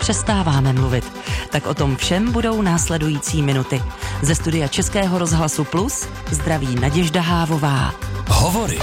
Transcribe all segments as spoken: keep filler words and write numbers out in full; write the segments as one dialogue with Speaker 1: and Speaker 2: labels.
Speaker 1: přestáváme mluvit. Tak o tom všem budou následující minuty. Ze studia Českého rozhlasu Plus zdraví Naděžda Hávová.
Speaker 2: Hovory.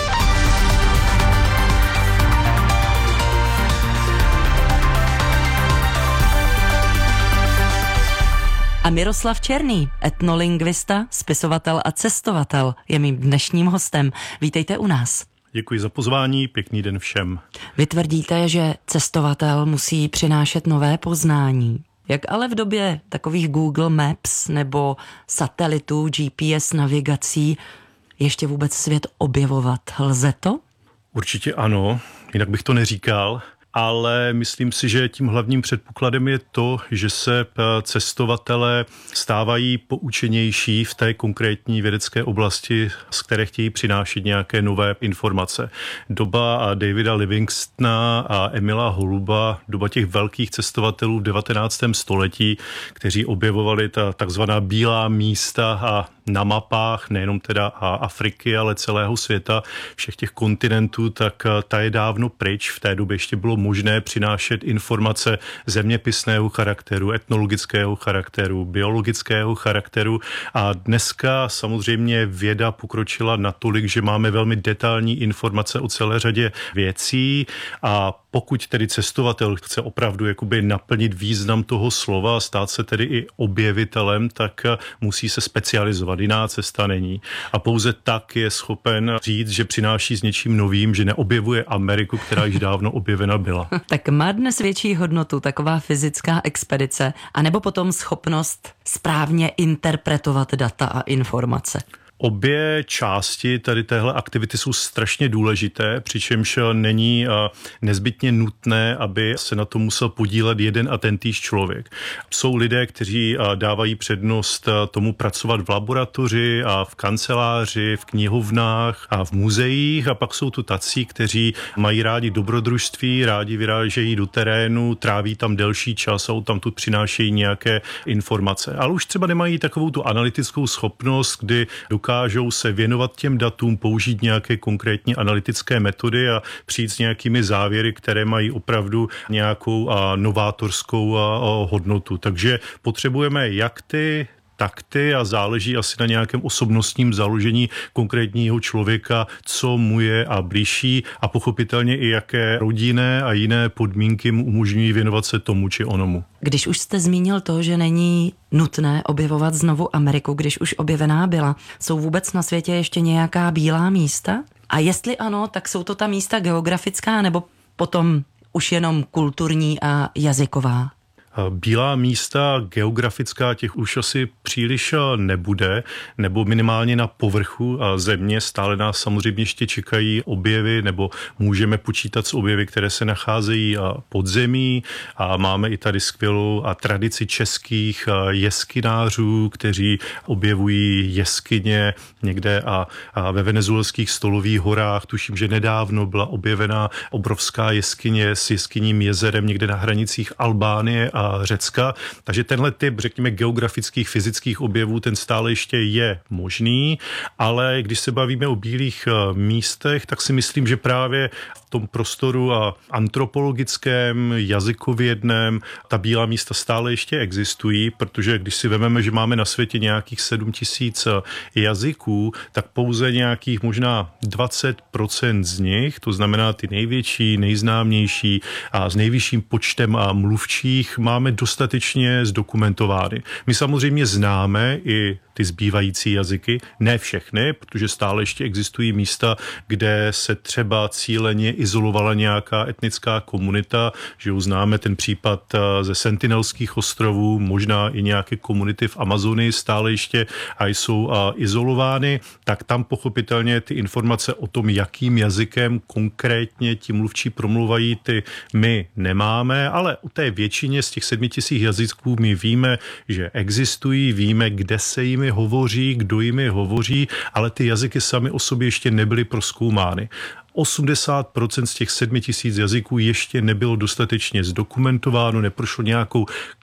Speaker 1: A Miroslav Černý, etnolingvista, spisovatel a cestovatel, je mým dnešním hostem. Vítejte u nás.
Speaker 3: Děkuji za pozvání, pěkný den všem.
Speaker 1: Vy tvrdíte, že cestovatel musí přinášet nové poznání. Jak ale v době takových Google Maps nebo satelitů, G P S navigací ještě vůbec svět objevovat? Lze to?
Speaker 3: Určitě ano, jinak bych to neříkal. Ale myslím si, že tím hlavním předpokladem je to, že se cestovatelé stávají poučenější v té konkrétní vědecké oblasti, z které chtějí přinášet nějaké nové informace. Doba Davida Livingstona a Emila Holuba, doba těch velkých cestovatelů v devatenáctém století, kteří objevovali ta takzvaná bílá místa a na mapách nejenom teda Afriky, ale celého světa, všech těch kontinentů, tak ta je dávno pryč. V té době ještě bylo možné přinášet informace zeměpisného charakteru, etnologického charakteru, biologického charakteru a dneska samozřejmě věda pokročila natolik, že máme velmi detailní informace o celé řadě věcí a pokud tedy cestovatel chce opravdu jakoby naplnit význam toho slova a stát se tedy i objevitelem, tak musí se specializovat. Jiná cesta není. A pouze tak je schopen říct, že přináší s něčím novým, že neobjevuje Ameriku, která již dávno objevena byla.
Speaker 1: Tak má dnes větší hodnotu taková fyzická expedice, anebo potom schopnost správně interpretovat data a informace?
Speaker 3: Obě části tady téhle aktivity jsou strašně důležité, přičemž není nezbytně nutné, aby se na to musel podílet jeden a tentýž člověk. Jsou lidé, kteří dávají přednost tomu pracovat v laboratoři a v kanceláři, v knihovnách a v muzeích a pak jsou tu tací, kteří mají rádi dobrodružství, rádi vyrážejí do terénu, tráví tam delší čas a tam tu přinášejí nějaké informace. Ale už třeba nemají takovou tu analytickou schopnost, kdy dokážou se věnovat těm datům, použít nějaké konkrétní analytické metody a přijít s nějakými závěry, které mají opravdu nějakou a novátorskou a, a hodnotu. Takže potřebujeme jak ty takty a záleží asi na nějakém osobnostním založení konkrétního člověka, co mu je a blížší a pochopitelně i jaké rodinné a jiné podmínky mu umožňují věnovat se tomu či onomu.
Speaker 1: Když už jste zmínil to, že není nutné objevovat znovu Ameriku, když už objevená byla, jsou vůbec na světě ještě nějaká bílá místa? A jestli ano, tak jsou to ta místa geografická nebo potom už jenom kulturní a jazyková?
Speaker 3: Bílá místa geografická těch už asi příliš nebude, nebo minimálně na povrchu země. Stále nás samozřejmě ještě čekají objevy, nebo můžeme počítat s objevy, které se nacházejí pod zemí. A máme i tady skvělou a tradici českých jeskynářů, kteří objevují jeskyně někde a, a ve venezuelských stolových horách. Tuším, že nedávno byla objevena obrovská jeskyně s jeskyním jezerem někde na hranicích Albánie a Řecka, takže tenhle typ, řekněme, geografických, fyzických objevů, ten stále ještě je možný, ale když se bavíme o bílých místech, tak si myslím, že právě v tom prostoru a antropologickém, jazykovědném, ta bílá místa stále ještě existují, protože když si vezmeme, že máme na světě nějakých sedm tisíc jazyků, tak pouze nějakých možná dvacet procent z nich, to znamená ty největší, nejznámější a s nejvyšším počtem a mluvčích máme dostatečně zdokumentovány. My samozřejmě známe i ty zbývající jazyky, ne všechny, protože stále ještě existují místa, kde se třeba cíleně izolovala nějaká etnická komunita, že uznáme ten případ ze Sentinelských ostrovů, možná i nějaké komunity v Amazonii stále ještě a jsou izolovány, tak tam pochopitelně ty informace o tom, jakým jazykem konkrétně ti mluvčí promluvají, ty my nemáme, ale u té většině z těch sedmi tisíc jazyků my víme, že existují, víme, kde se jimi hovoří, kdo jimi hovoří, ale ty jazyky sami o sobě ještě nebyly prozkoumány. osmdesát procent z těch sedmi tisíc jazyků ještě nebylo dostatečně zdokumentováno, neprošlo nějakou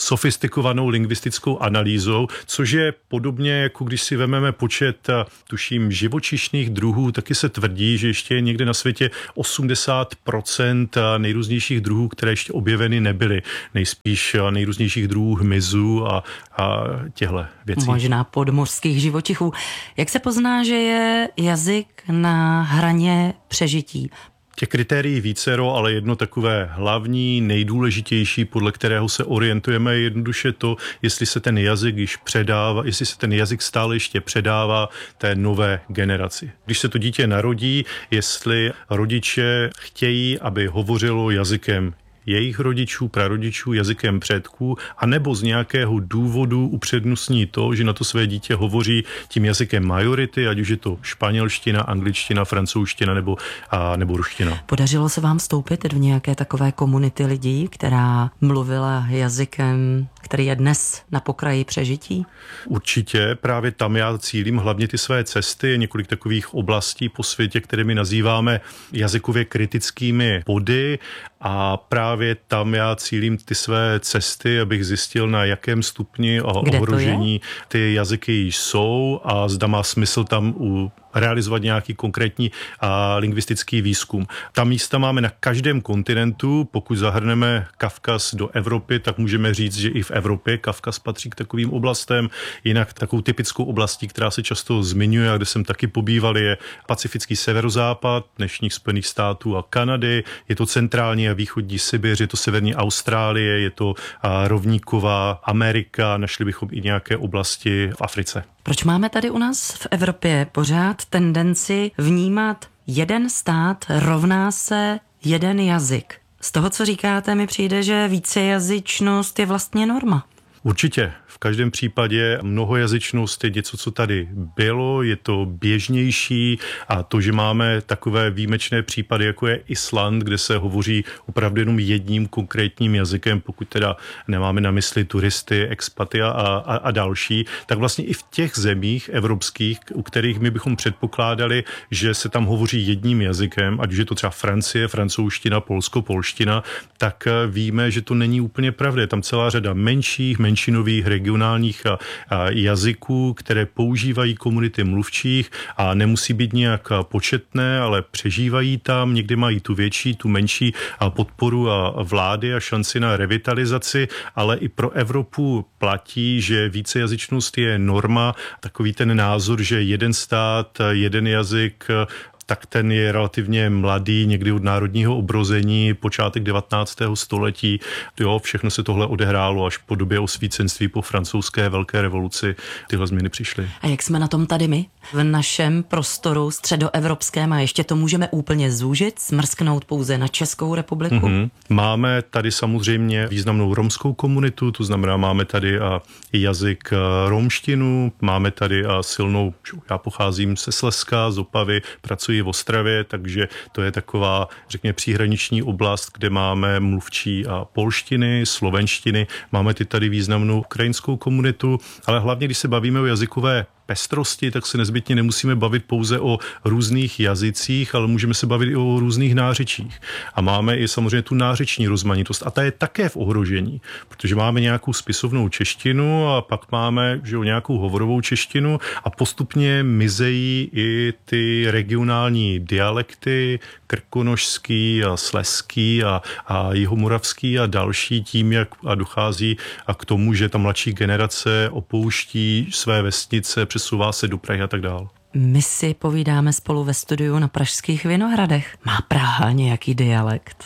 Speaker 3: sofistikovanou lingvistickou analýzou, což je podobně, jako když si vezmeme počet, tuším, živočišných druhů, taky se tvrdí, že ještě je někde na světě osmdesát procent nejrůznějších druhů, které ještě objeveny nebyly. Nejspíš nejrůznějších druhů hmyzu a, a těchto věcí.
Speaker 1: Možná podmořských živočichů. Jak se pozná, že je jazyk na hraně přežití?
Speaker 3: Těch kritérií vícero, ale jedno takové hlavní, nejdůležitější, podle kterého se orientujeme, je jednoduše to, jestli se ten jazyk již předává, jestli se ten jazyk stále ještě předává té nové generaci. Když se to dítě narodí, jestli rodiče chtějí, aby hovořilo jazykem jejich rodičů, prarodičů, jazykem předků, anebo z nějakého důvodu upřednostní to, že na to své dítě hovoří tím jazykem majority, ať už je to španělština, angličtina, francouzština nebo, a, nebo ruština.
Speaker 1: Podařilo se vám vstoupit do nějaké takové komunity lidí, která mluvila jazykem, který je dnes na pokraji přežití?
Speaker 3: Určitě, právě tam já cílím hlavně ty své cesty, je několik takových oblastí po světě, které my nazýváme jazykově kritickými body a právě tam já cílím ty své cesty, abych zjistil, na jakém stupni a ohrožení ty jazyky jsou a zda má smysl tam u realizovat nějaký konkrétní a, lingvistický výzkum. Ta místa máme na každém kontinentu, pokud zahrneme Kavkaz do Evropy, tak můžeme říct, že i v Evropě Kavkaz patří k takovým oblastem. Jinak takovou typickou oblastí, která se často zmiňuje a kde jsem taky pobýval, je pacifický severozápad dnešních Spojených států a Kanady, je to centrální a východní Sibiř, je to severní Austrálie, je to a, rovníková Amerika, našli bychom i nějaké oblasti v Africe.
Speaker 1: Proč máme tady u nás v Evropě pořád tendenci vnímat jeden stát rovná se jeden jazyk? Z toho, co říkáte, mi přijde, že vícejazyčnost je vlastně norma.
Speaker 3: Určitě. V každém případě mnohojazyčnost je něco, co tady bylo, je to běžnější a to, že máme takové výjimečné případy, jako je Island, kde se hovoří opravdu jenom jedním konkrétním jazykem, pokud teda nemáme na mysli turisty, expaty a, a, a další, tak vlastně i v těch zemích evropských, u kterých my bychom předpokládali, že se tam hovoří jedním jazykem, ať už je to třeba Francie, francouzština, Polsko, polština, tak víme, že to není úplně pravda. Je tam celá řada menších, menšinových, regionálních a, a jazyků, které používají komunity mluvčích a nemusí být nějak početné, ale přežívají tam, někdy mají tu větší, tu menší podporu a vlády a šanci na revitalizaci, ale i pro Evropu platí, že vícejazyčnost je norma, takový ten názor, že jeden stát, jeden jazyk, tak ten je relativně mladý, někdy od národního obrození, počátek devatenáctého století. Jo, všechno se tohle odehrálo až po době osvícenství, po francouzské velké revoluci. Tyhle změny přišly.
Speaker 1: A jak jsme na tom tady my? V našem prostoru středoevropském a ještě to můžeme úplně zúžit, smrsknout pouze na Českou republiku? Mm-hmm.
Speaker 3: Máme tady samozřejmě významnou romskou komunitu, to znamená, máme tady a jazyk romštinu, máme tady a silnou, já pocházím ze Slezska, z Opavy, pracuji v Ostravě, takže to je taková, řekněme, příhraniční oblast, kde máme mluvčí a polštiny, slovenštiny, máme ty tady významnou ukrajinskou komunitu, ale hlavně, když se bavíme o jazykové pestrosti, tak se nezbytně nemusíme bavit pouze o různých jazycích, ale můžeme se bavit i o různých nářečích. A máme i samozřejmě tu nářeční rozmanitost a ta je také v ohrožení, protože máme nějakou spisovnou češtinu a pak máme, že jo, nějakou hovorovou češtinu a postupně mizejí i ty regionální dialekty, krkonošský a slezský a, a jihomoravský a další tím, jak a dochází a k tomu, že ta mladší generace opouští své vesnice, přesouvá se do Prahy a tak dál.
Speaker 1: My si povídáme spolu ve studiu na Pražských Vinohradech. Má Praha nějaký dialekt?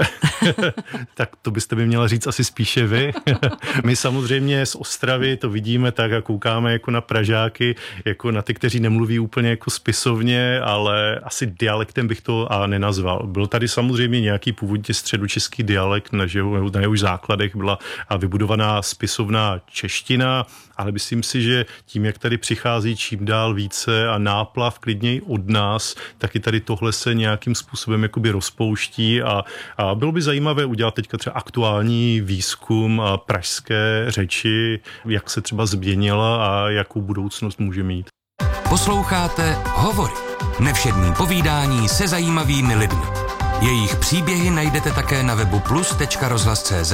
Speaker 3: Tak to byste mi měla říct asi spíše vy. My samozřejmě z Ostravy to vidíme tak a koukáme jako na Pražáky, jako na ty, kteří nemluví úplně jako spisovně, ale asi dialektem bych to a nenazval. Byl tady samozřejmě nějaký původně středočeský dialekt, na jehož základech byla vybudovaná spisovná čeština, ale myslím si, že tím, jak tady přichází čím dál více a náplav klidněji od nás, tak i tady tohle se nějakým způsobem jakoby rozpouští a, a bylo by zajímavé udělat teďka třeba aktuální výzkum pražské řeči, jak se třeba změnila a jakou budoucnost může mít.
Speaker 2: Posloucháte Hovory. Nevšední povídání se zajímavými lidmi. Jejich příběhy najdete také na webu plus tečka rozhlas tečka cé zet,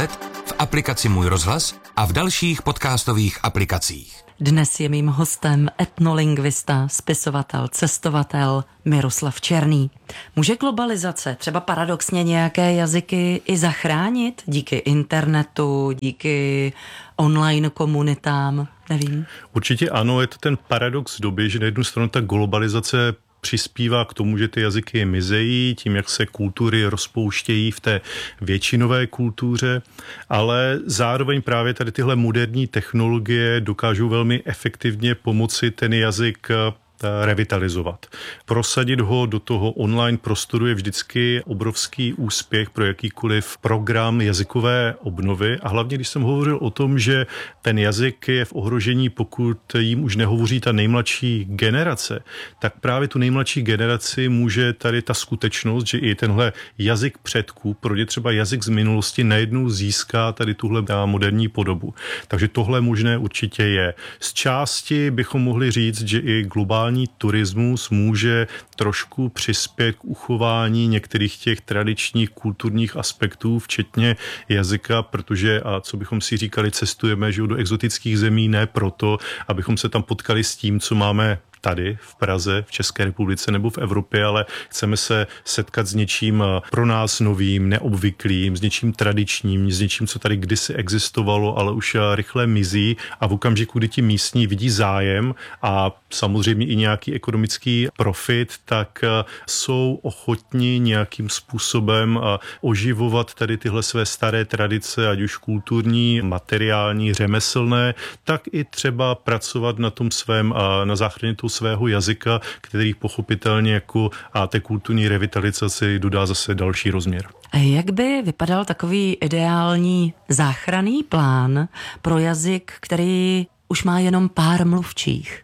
Speaker 2: v aplikaci Můj rozhlas a v dalších podcastových aplikacích.
Speaker 1: Dnes je mým hostem etnolingvista, spisovatel, cestovatel Miroslav Černý. Může globalizace třeba paradoxně nějaké jazyky i zachránit díky internetu, díky online komunitám? Nevím.
Speaker 3: Určitě ano, je to ten paradox doby, že na jednu stranu ta globalizace přispívá k tomu, že ty jazyky mizejí, tím, jak se kultury rozpouštějí v té většinové kultuře, ale zároveň právě tady tyhle moderní technologie dokážou velmi efektivně pomoci ten jazyk revitalizovat. Prosadit ho do toho online prostoru je vždycky obrovský úspěch pro jakýkoliv program jazykové obnovy a hlavně, když jsem hovořil o tom, že ten jazyk je v ohrožení, pokud jim už nehovoří ta nejmladší generace, tak právě tu nejmladší generaci může tady ta skutečnost, že i tenhle jazyk předků, pro ně třeba jazyk z minulosti najednou získá tady tuhle moderní podobu. Takže tohle možné určitě je. Z části bychom mohli říct, že i globální turismus může trošku přispět k uchování některých těch tradičních kulturních aspektů, včetně jazyka, protože, a co bychom si říkali, cestujeme že do exotických zemí ne proto, abychom se tam potkali s tím, co máme tady v Praze, v České republice nebo v Evropě, ale chceme se setkat s něčím pro nás novým, neobvyklým, s něčím tradičním, s něčím, co tady kdysi existovalo, ale už rychle mizí a v okamžiku, kdy ti místní vidí zájem a samozřejmě i nějaký ekonomický profit, tak jsou ochotni nějakým způsobem oživovat tady tyhle své staré tradice, ať už kulturní, materiální, řemeslné, tak i třeba pracovat na tom svém, na záchraně toho svého jazyka, který pochopitelně jako a té kulturní revitalizaci dodá zase další rozměr.
Speaker 1: A jak by vypadal takový ideální záchranný plán pro jazyk, který už má jenom pár mluvčích?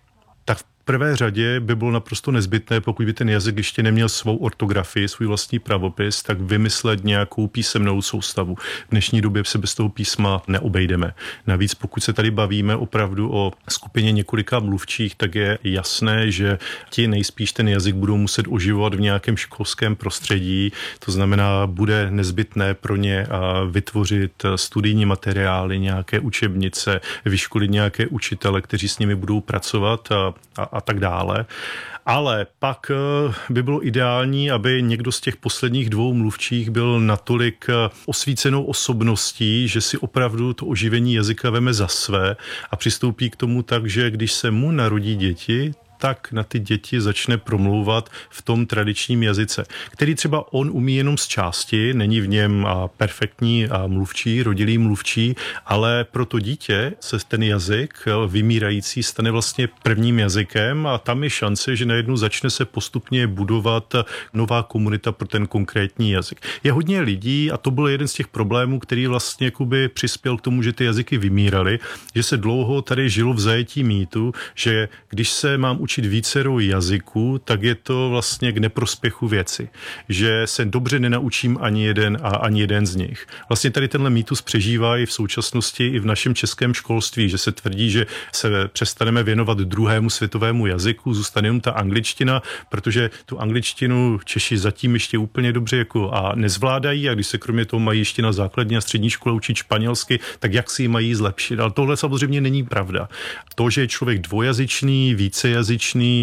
Speaker 3: V prvé řadě by bylo naprosto nezbytné, pokud by ten jazyk ještě neměl svou ortografii, svůj vlastní pravopis, tak vymyslet nějakou písemnou soustavu. V dnešní době se bez toho písma neobejdeme. Navíc pokud se tady bavíme opravdu o skupině několika mluvčích, tak je jasné, že ti nejspíš ten jazyk budou muset oživovat v nějakém školském prostředí. To znamená, bude nezbytné pro ně vytvořit studijní materiály, nějaké učebnice, vyškolit nějaké učitele, kteří s nimi budou pracovat a, a a tak dále. Ale pak by bylo ideální, aby někdo z těch posledních dvou mluvčích byl natolik osvícenou osobností, že si opravdu to oživení jazyka veme za své a přistoupí k tomu tak, že když se mu narodí děti, tak na ty děti začne promlouvat v tom tradičním jazyce, který třeba on umí jenom z části, není v něm perfektní mluvčí, rodilý mluvčí, ale pro to dítě se ten jazyk vymírající stane vlastně prvním jazykem a tam je šance, že najednou začne se postupně budovat nová komunita pro ten konkrétní jazyk. Je hodně lidí a to byl jeden z těch problémů, který vlastně jakoby přispěl k tomu, že ty jazyky vymíraly, že se dlouho tady žilo v zajetí mýtu, že když se mám učit vícerou jazyků, tak je to vlastně k neprospěchu věci. Že se dobře nenaučím ani jeden a ani jeden z nich. Vlastně tady tenhle mýtus přežívá i v současnosti i v našem českém školství, že se tvrdí, že se přestaneme věnovat druhému světovému jazyku, zůstane jenom ta angličtina, protože tu angličtinu Češi zatím ještě úplně dobře jako a nezvládají a když se kromě toho mají ještě na základní a střední škole učit španělsky, tak jak si ji mají zlepšit? Ale tohle samozřejmě není pravda. To, že je člověk dvojazyčný, vícejazyčný,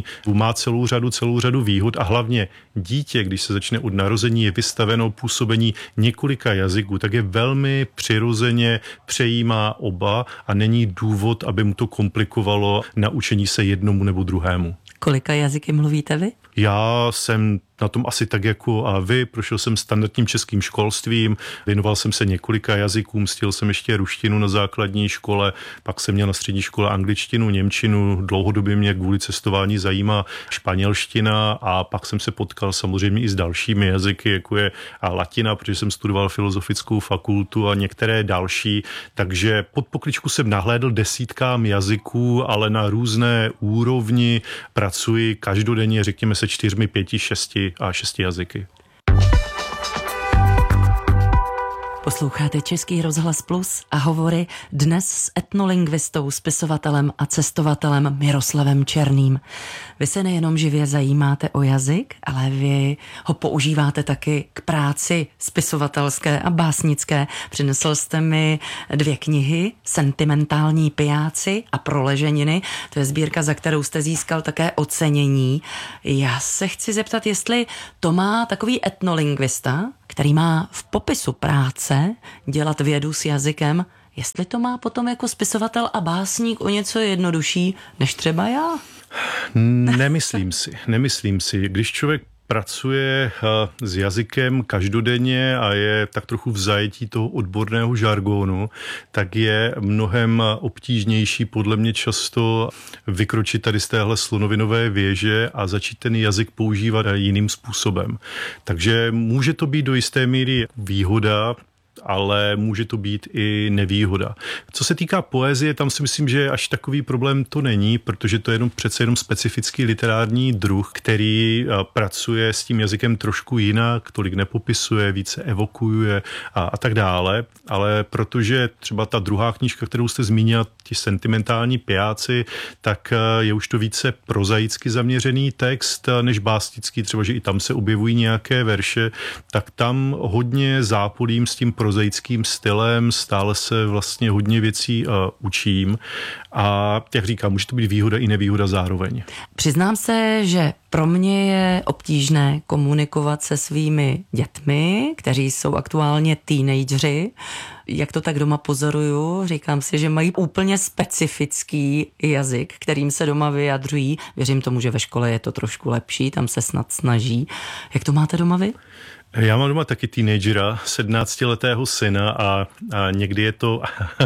Speaker 3: má celou řadu, celou řadu výhod a hlavně dítě, když se začne od narození, je vystaveno působení několika jazyků, tak je velmi přirozeně přejímá oba a není důvod, aby mu to komplikovalo naučení se jednomu nebo druhému.
Speaker 1: Kolika jazyky mluvíte vy?
Speaker 3: Já jsem na tom asi tak jako a vy, prošel jsem standardním českým školstvím, věnoval jsem se několika jazykům, stihl jsem ještě ruštinu na základní škole, pak jsem měl na střední škole angličtinu, němčinu, dlouhodobě mě kvůli cestování zajímá španělština a pak jsem se potkal samozřejmě i s dalšími jazyky, jako je latina, protože jsem studoval filozofickou fakultu a některé další, takže pod pokličku jsem nahlédl desítkám jazyků, ale na různé úrovni pracuji každodenně, řekněme se čtyřmi, pěti, šesti a šesti jazyky.
Speaker 1: Posloucháte Český rozhlas Plus a hovory dnes s etnolingvistou, spisovatelem a cestovatelem Miroslavem Černým. Vy se nejenom živě zajímáte o jazyk, ale vy ho používáte taky k práci spisovatelské a básnické. Přinesl jste mi dvě knihy, Sentimentální pijáci a Proleženiny. To je sbírka, za kterou jste získal také ocenění. Já se chci zeptat, jestli to má takový etnolingvista, který má v popisu práce dělat vědu s jazykem, jestli to má potom jako spisovatel a básník o něco jednodušší než třeba já?
Speaker 3: Nemyslím si, nemyslím si. Když člověk pracuje s jazykem každodenně a je tak trochu v zajetí toho odborného žargonu, tak je mnohem obtížnější podle mě často vykročit tady z téhle slonovinové věže a začít ten jazyk používat jiným způsobem. Takže může to být do jisté míry výhoda, ale může to být i nevýhoda. Co se týká poezie, tam si myslím, že až takový problém to není, protože to je jenom přece jenom specifický literární druh, který pracuje s tím jazykem trošku jinak, tolik nepopisuje, více evokuje a, a tak dále. Ale protože třeba ta druhá knížka, kterou jste zmínila, ti Sentimentální pijáci, tak je už to více prozaicky zaměřený text než básnický, třeba, že i tam se objevují nějaké verše, tak tam hodně zápolím s tím prozaickým stylem, stále se vlastně hodně věcí uh, učím a jak říkám, může to být výhoda i nevýhoda zároveň.
Speaker 1: Přiznám se, že pro mě je obtížné komunikovat se svými dětmi, kteří jsou aktuálně teenageři. Jak to tak doma pozoruju, říkám si, že mají úplně specifický jazyk, kterým se doma vyjadřují. Věřím tomu, že ve škole je to trošku lepší, tam se snad snaží. Jak to máte doma vy?
Speaker 3: Já mám doma taky teenagera, sedmnáctiletého syna a, a někdy je to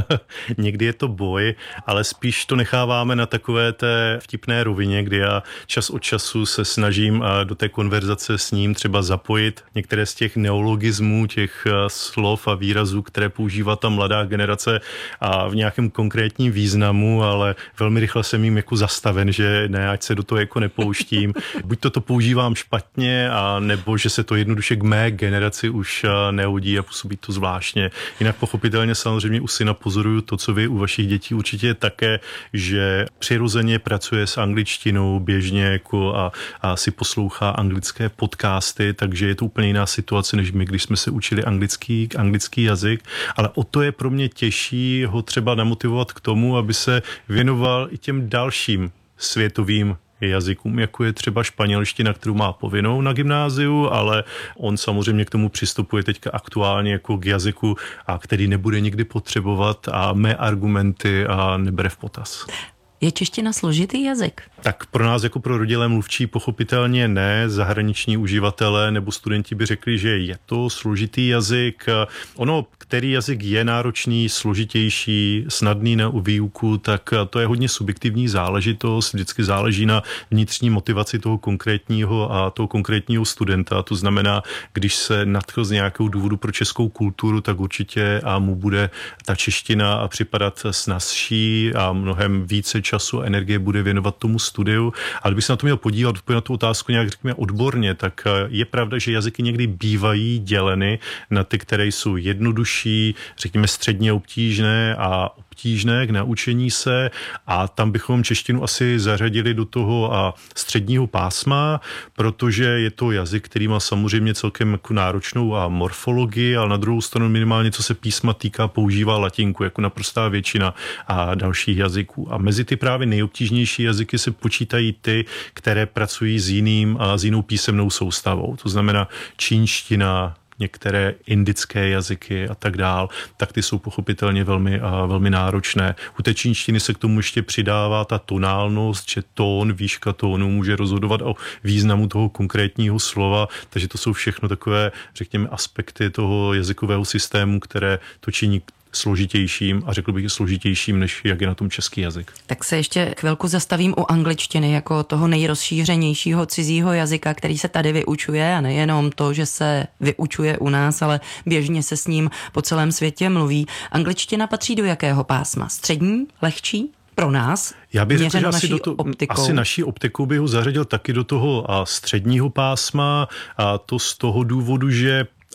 Speaker 3: někdy je to boj, ale spíš to necháváme na takové té vtipné rovině, kdy já čas od času se snažím do té konverzace s ním třeba zapojit některé z těch neologismů, těch slov a výrazů, které používá ta mladá generace a v nějakém konkrétním významu, ale velmi rychle jsem jim jako zastaven, že ne, ať se do toho jako nepouštím. Buď to to používám špatně, a nebo že se to jednoduše k mé generaci už nehodí a působí to zvláštně. Jinak pochopitelně samozřejmě u syna pozoruju to, co vy u vašich dětí určitě také, že přirozeně pracuje s angličtinou běžně jako a, a si poslouchá anglické podcasty, takže je to úplně jiná situace, než my, když jsme se učili anglický, anglický jazyk, ale o to je pro mě těžší ho třeba namotivovat k tomu, aby se věnoval i těm dalším světovým jazykům, jako je třeba španělština, kterou má povinnou na gymnáziu, ale on samozřejmě k tomu přistupuje teďka aktuálně jako k jazyku, a který nebude nikdy potřebovat a mé argumenty a nebere v potaz.
Speaker 1: Je čeština složitý jazyk?
Speaker 3: Tak pro nás jako pro rodilé mluvčí pochopitelně ne. Zahraniční uživatelé nebo studenti by řekli, že je to složitý jazyk. Ono, který jazyk je náročný, složitější, snadný na výuku, tak to je hodně subjektivní záležitost. Vždycky záleží na vnitřní motivaci toho konkrétního a toho konkrétního studenta. To znamená, když se nadchl z nějakého důvodu pro českou kulturu, tak určitě a mu bude ta čeština připadat snazší a mnohem více času a energie bude věnovat tomu studiu. Ale kdybych se na to měl podívat na tu otázku nějak řekněme odborně, tak je pravda, že jazyky někdy bývají děleny na ty, které jsou jednodušší, řekněme středně obtížné a obtížné k naučení se, a tam bychom češtinu asi zařadili do toho a středního pásma, protože je to jazyk, který má samozřejmě celkem jako náročnou a morfologii, ale na druhou stranu minimálně co se písma týká, používá latinku jako naprostá většina a dalších jazyků. A mezi ty právě nejobtížnější jazyky se počítají ty, které pracují s jiným a s jinou písemnou soustavou. To znamená čínština, některé indické jazyky a tak dál, tak ty jsou pochopitelně velmi, a velmi náročné. U té čínštiny se k tomu ještě přidává ta tonálnost, že tón, výška tónu může rozhodovat o významu toho konkrétního slova, takže to jsou všechno takové, řekněme, aspekty toho jazykového systému, které to činí složitějším a řekl bych složitějším, než jak je na tom český jazyk.
Speaker 1: Tak se ještě chvilku zastavím u angličtiny jako toho nejrozšířenějšího cizího jazyka, který se tady vyučuje, a nejenom to, že se vyučuje u nás, ale běžně se s ním po celém světě mluví. Angličtina patří do jakého pásma? Střední? Lehčí? Pro nás?
Speaker 3: Já bych řekl, že asi, do to, asi naší optikou bych ho zařadil taky do toho a středního pásma, a to z toho důvodu, že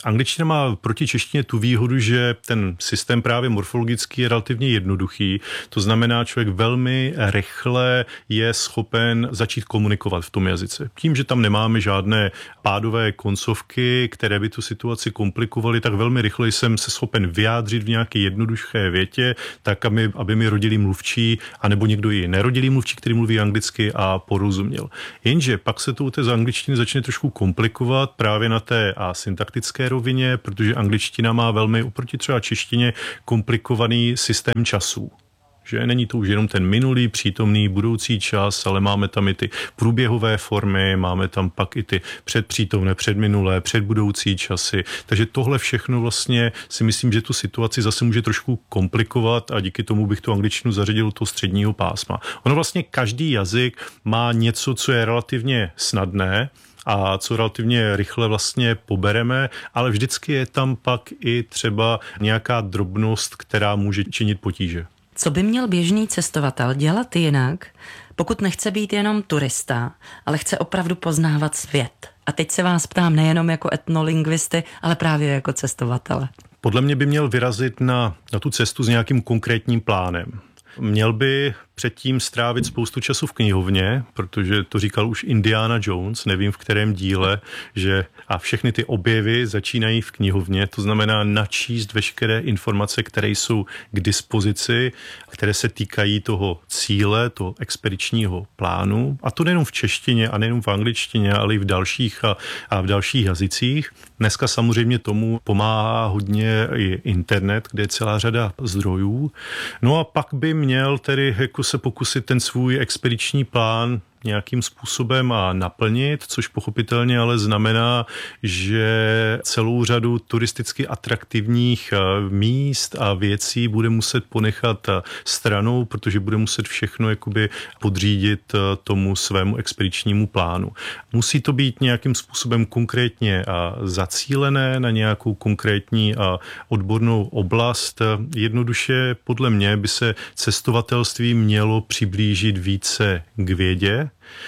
Speaker 3: Angličtina má proti češtině tu výhodu, že ten systém právě morfologický je relativně jednoduchý. To znamená, člověk velmi rychle je schopen začít komunikovat v tom jazyce. Tím, že tam nemáme žádné pádové koncovky, které by tu situaci komplikovaly, tak velmi rychle jsem se schopen vyjádřit v nějaké jednoduché větě, tak aby, aby mi rodilý mluvčí, anebo někdo i nerodilý mluvčí, který mluví anglicky a porozuměl. Jenže pak se to u té z angličtiny začne trošku komplikovat právě na té a syntaktické rovině, protože angličtina má velmi oproti třeba češtině komplikovaný systém časů. Že není to už jenom ten minulý, přítomný, budoucí čas, ale máme tam i ty průběhové formy, máme tam pak i ty předpřítomné, předminulé, předbudoucí časy. Takže tohle všechno vlastně si myslím, že tu situaci zase může trošku komplikovat a díky tomu bych tu angličtinu zařadil do toho středního pásma. Ono vlastně každý jazyk má něco, co je relativně snadné, a co relativně rychle vlastně pobereme, ale vždycky je tam pak i třeba nějaká drobnost, která může činit potíže.
Speaker 1: Co by měl běžný cestovatel dělat jinak, pokud nechce být jenom turista, ale chce opravdu poznávat svět? A teď se vás ptám nejenom jako etnolingvisty, ale právě jako cestovatele.
Speaker 3: Podle mě by měl vyrazit na, na tu cestu s nějakým konkrétním plánem. Měl by předtím strávit spoustu času v knihovně, protože to říkal už Indiana Jones, nevím v kterém díle, že a všechny ty objevy začínají v knihovně, to znamená načíst veškeré informace, které jsou k dispozici, které se týkají toho cíle, toho expedičního plánu, a to nejenom v češtině a nejenom v angličtině, ale i v dalších a, a v dalších jazycích. Dneska samozřejmě tomu pomáhá hodně i internet, kde je celá řada zdrojů. No a pak by měl tedy jako se pokusit ten svůj expediční plán nějakým způsobem a naplnit, což pochopitelně ale znamená, že celou řadu turisticky atraktivních míst a věcí bude muset ponechat stranou, protože bude muset všechno jakoby podřídit tomu svému expedičnímu plánu. Musí to být nějakým způsobem konkrétně zacílené na nějakou konkrétní a odbornou oblast. Jednoduše podle mě by se cestovatelství mělo přiblížit více k vědě,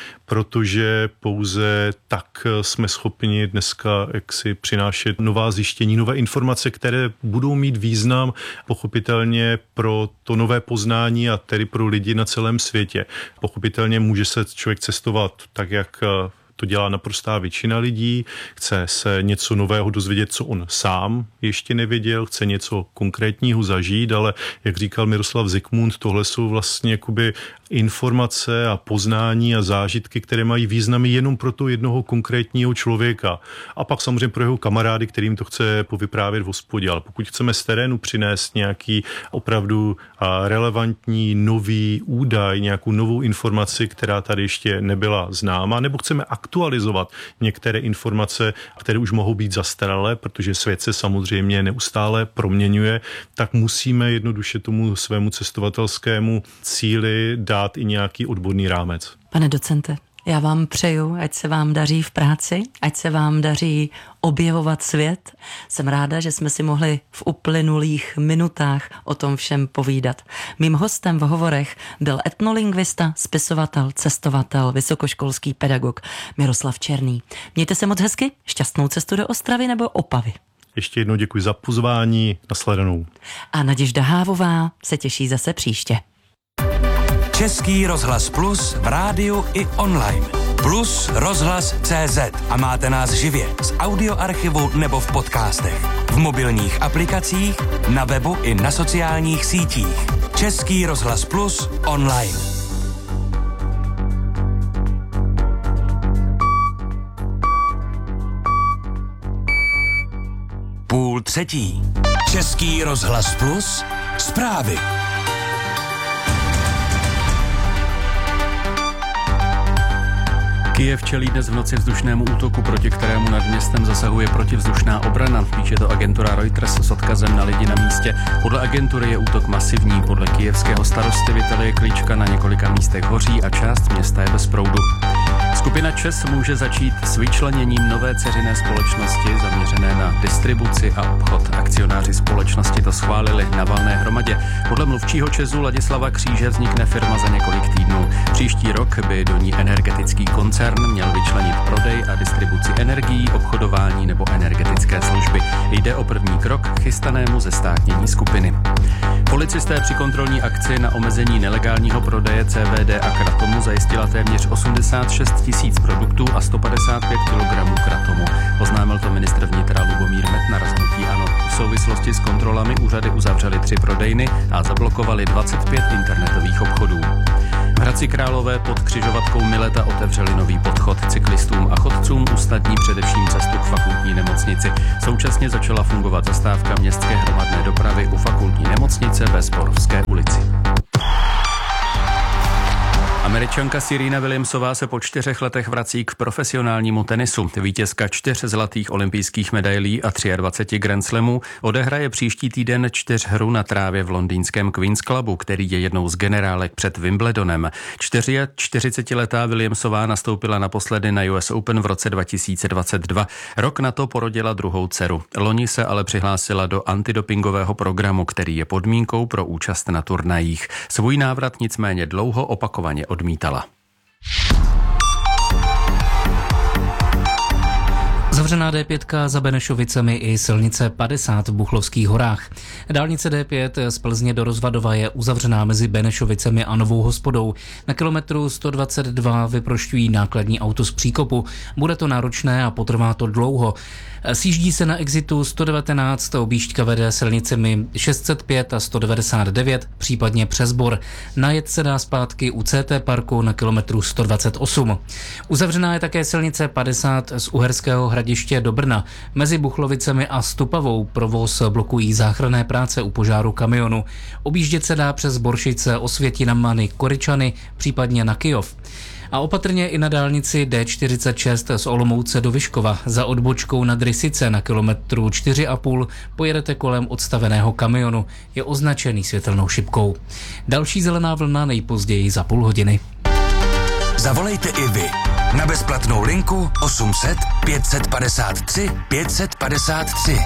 Speaker 3: protože pouze tak jsme schopni dneska jaksi přinášet nová zjištění, nové informace, které budou mít význam pochopitelně pro to nové poznání a tedy pro lidi na celém světě. Pochopitelně může se člověk cestovat tak, jak to dělá naprostá většina lidí, chce se něco nového dozvědět, co on sám ještě nevěděl, chce něco konkrétního zažít, ale jak říkal Miroslav Zikmund, tohle jsou vlastně jakoby informace a poznání a zážitky, které mají významy jenom pro toho jednoho konkrétního člověka. A pak samozřejmě pro jeho kamarády, kterým to chce povyprávět v hospodě. Ale pokud chceme z terénu přinést nějaký opravdu relevantní nový údaj, nějakou novou informaci, která tady ještě nebyla známa, nebo chceme aktualizovat některé informace, které už mohou být zastaralé, protože svět se samozřejmě neustále proměňuje, tak musíme jednoduše tomu svému cestovatelskému cíli dát i nějaký odborný rámec.
Speaker 1: Pane docente, já vám přeju, ať se vám daří v práci, ať se vám daří objevovat svět. Jsem ráda, že jsme si mohli v uplynulých minutách o tom všem povídat. Mým hostem v hovorech byl etnolingvista, spisovatel, cestovatel, vysokoškolský pedagog Miroslav Černý. Mějte se moc hezky, šťastnou cestu do Ostravy nebo Opavy.
Speaker 3: Ještě jednou děkuji za pozvání, nashledanou. A
Speaker 1: Naděžda Hávová se těší zase příště.
Speaker 2: Český rozhlas Plus v rádiu i online. Plus rozhlas tečka cé zet a máte nás živě z audioarchivu nebo v podcastech. V mobilních aplikacích, na webu i na sociálních sítích. Český rozhlas Plus online. Půl třetí. Český rozhlas Plus zprávy.
Speaker 4: Kyjev čelí dnes v noci vzdušnému útoku, proti kterému nad městem zasahuje protivzdušná obrana. Píše to agentura Reuters s odkazem na lidi na místě. Podle agentury je útok masivní. Podle kyjevského starosty Vitalie Klíčka na několika místech hoří a část města je bez proudu. Skupina ČEZ může začít s vyčleněním nové dceřiné společnosti zaměřené na distribuci a obchod. Akcionáři společnosti to schválili na valné hromadě. Podle mluvčího ČEZu Ladislava Kříže vznikne firma za několik týdnů. Příští rok by do ní energetický koncern měl vyčlenit prodej a distribuci energií, obchodování nebo energetické služby. Jde o první krok k chystanému zestátnění skupiny. Policisté při kontrolní akci na omezení nelegálního prodeje C V D a kratomu zajistila téměř osmdesát šest tisíc produktů a sto padesát pět kilogramů kratomu. Oznámil to ministr vnitra Lubomír Metnar z hnutí ANO. V souvislosti s kontrolami úřady uzavřely tři prodejny a zablokovali dvacet pět internetových obchodů. V Hradci Králové pod křižovatkou Mileta otevřeli nový podchod. Cyklistům a chodcům usnadní především cestu k fakultní nemocnici. Současně začala fungovat zastávka městské hromadné dopravy u fakultní nemocnice ve Zborovské ulici. Američanka Serena Williamsová se po čtyřech letech vrací k profesionálnímu tenisu. Vítězka čtyř zlatých olympijských medailí a dvacet tři Grand Slamů odehraje příští týden čtyřhru na trávě v londýnském Queen's Clubu, který je jednou z generálek před Wimbledonem. čtyřicetiletá Williamsová nastoupila naposledy na U S Open v roce dva tisíce dvacet dva. Rok na to porodila druhou dceru. Loni se ale přihlásila do antidopingového programu, který je podmínkou pro účast na turnajích. Svůj návrat nicméně dlouho opakovaně odmítala.
Speaker 5: Zavřená D pět za Benešovicemi i silnice padesát v Buchlovských horách. Dálnice D pět z Plzně do Rozvadova je uzavřená mezi Benešovicemi a Novou Hospodou. Na kilometru sto dvacet dva vyprošťují nákladní auto z příkopu. Bude to náročné a potrvá to dlouho. Sjíždí se na exitu sto devatenáct, objížďka vede silnicemi šest set pět a sto devadesát devět, případně přes Bor. Najet se dá zpátky u C T parku na kilometru sto dvacet osm. Uzavřená je také silnice padesát z Uherského Hradiště do Brna. Mezi Buchlovicemi a Stupavou provoz blokují záchranné práce u požáru kamionu. Objíždět se dá přes Boršice, Osvětina, Many, Koryčany, případně na Kyjov. A opatrně i na dálnici D čtyřicet šest z Olomouce do Vyškova. Za odbočkou nad Rysice na kilometru čtyři a půl pojedete kolem odstaveného kamionu. Je označený světelnou šipkou. Další zelená vlna nejpozději za půl hodiny.
Speaker 2: Zavolejte i vy na bezplatnou linku osm set pět padesát tři pět padesát tři.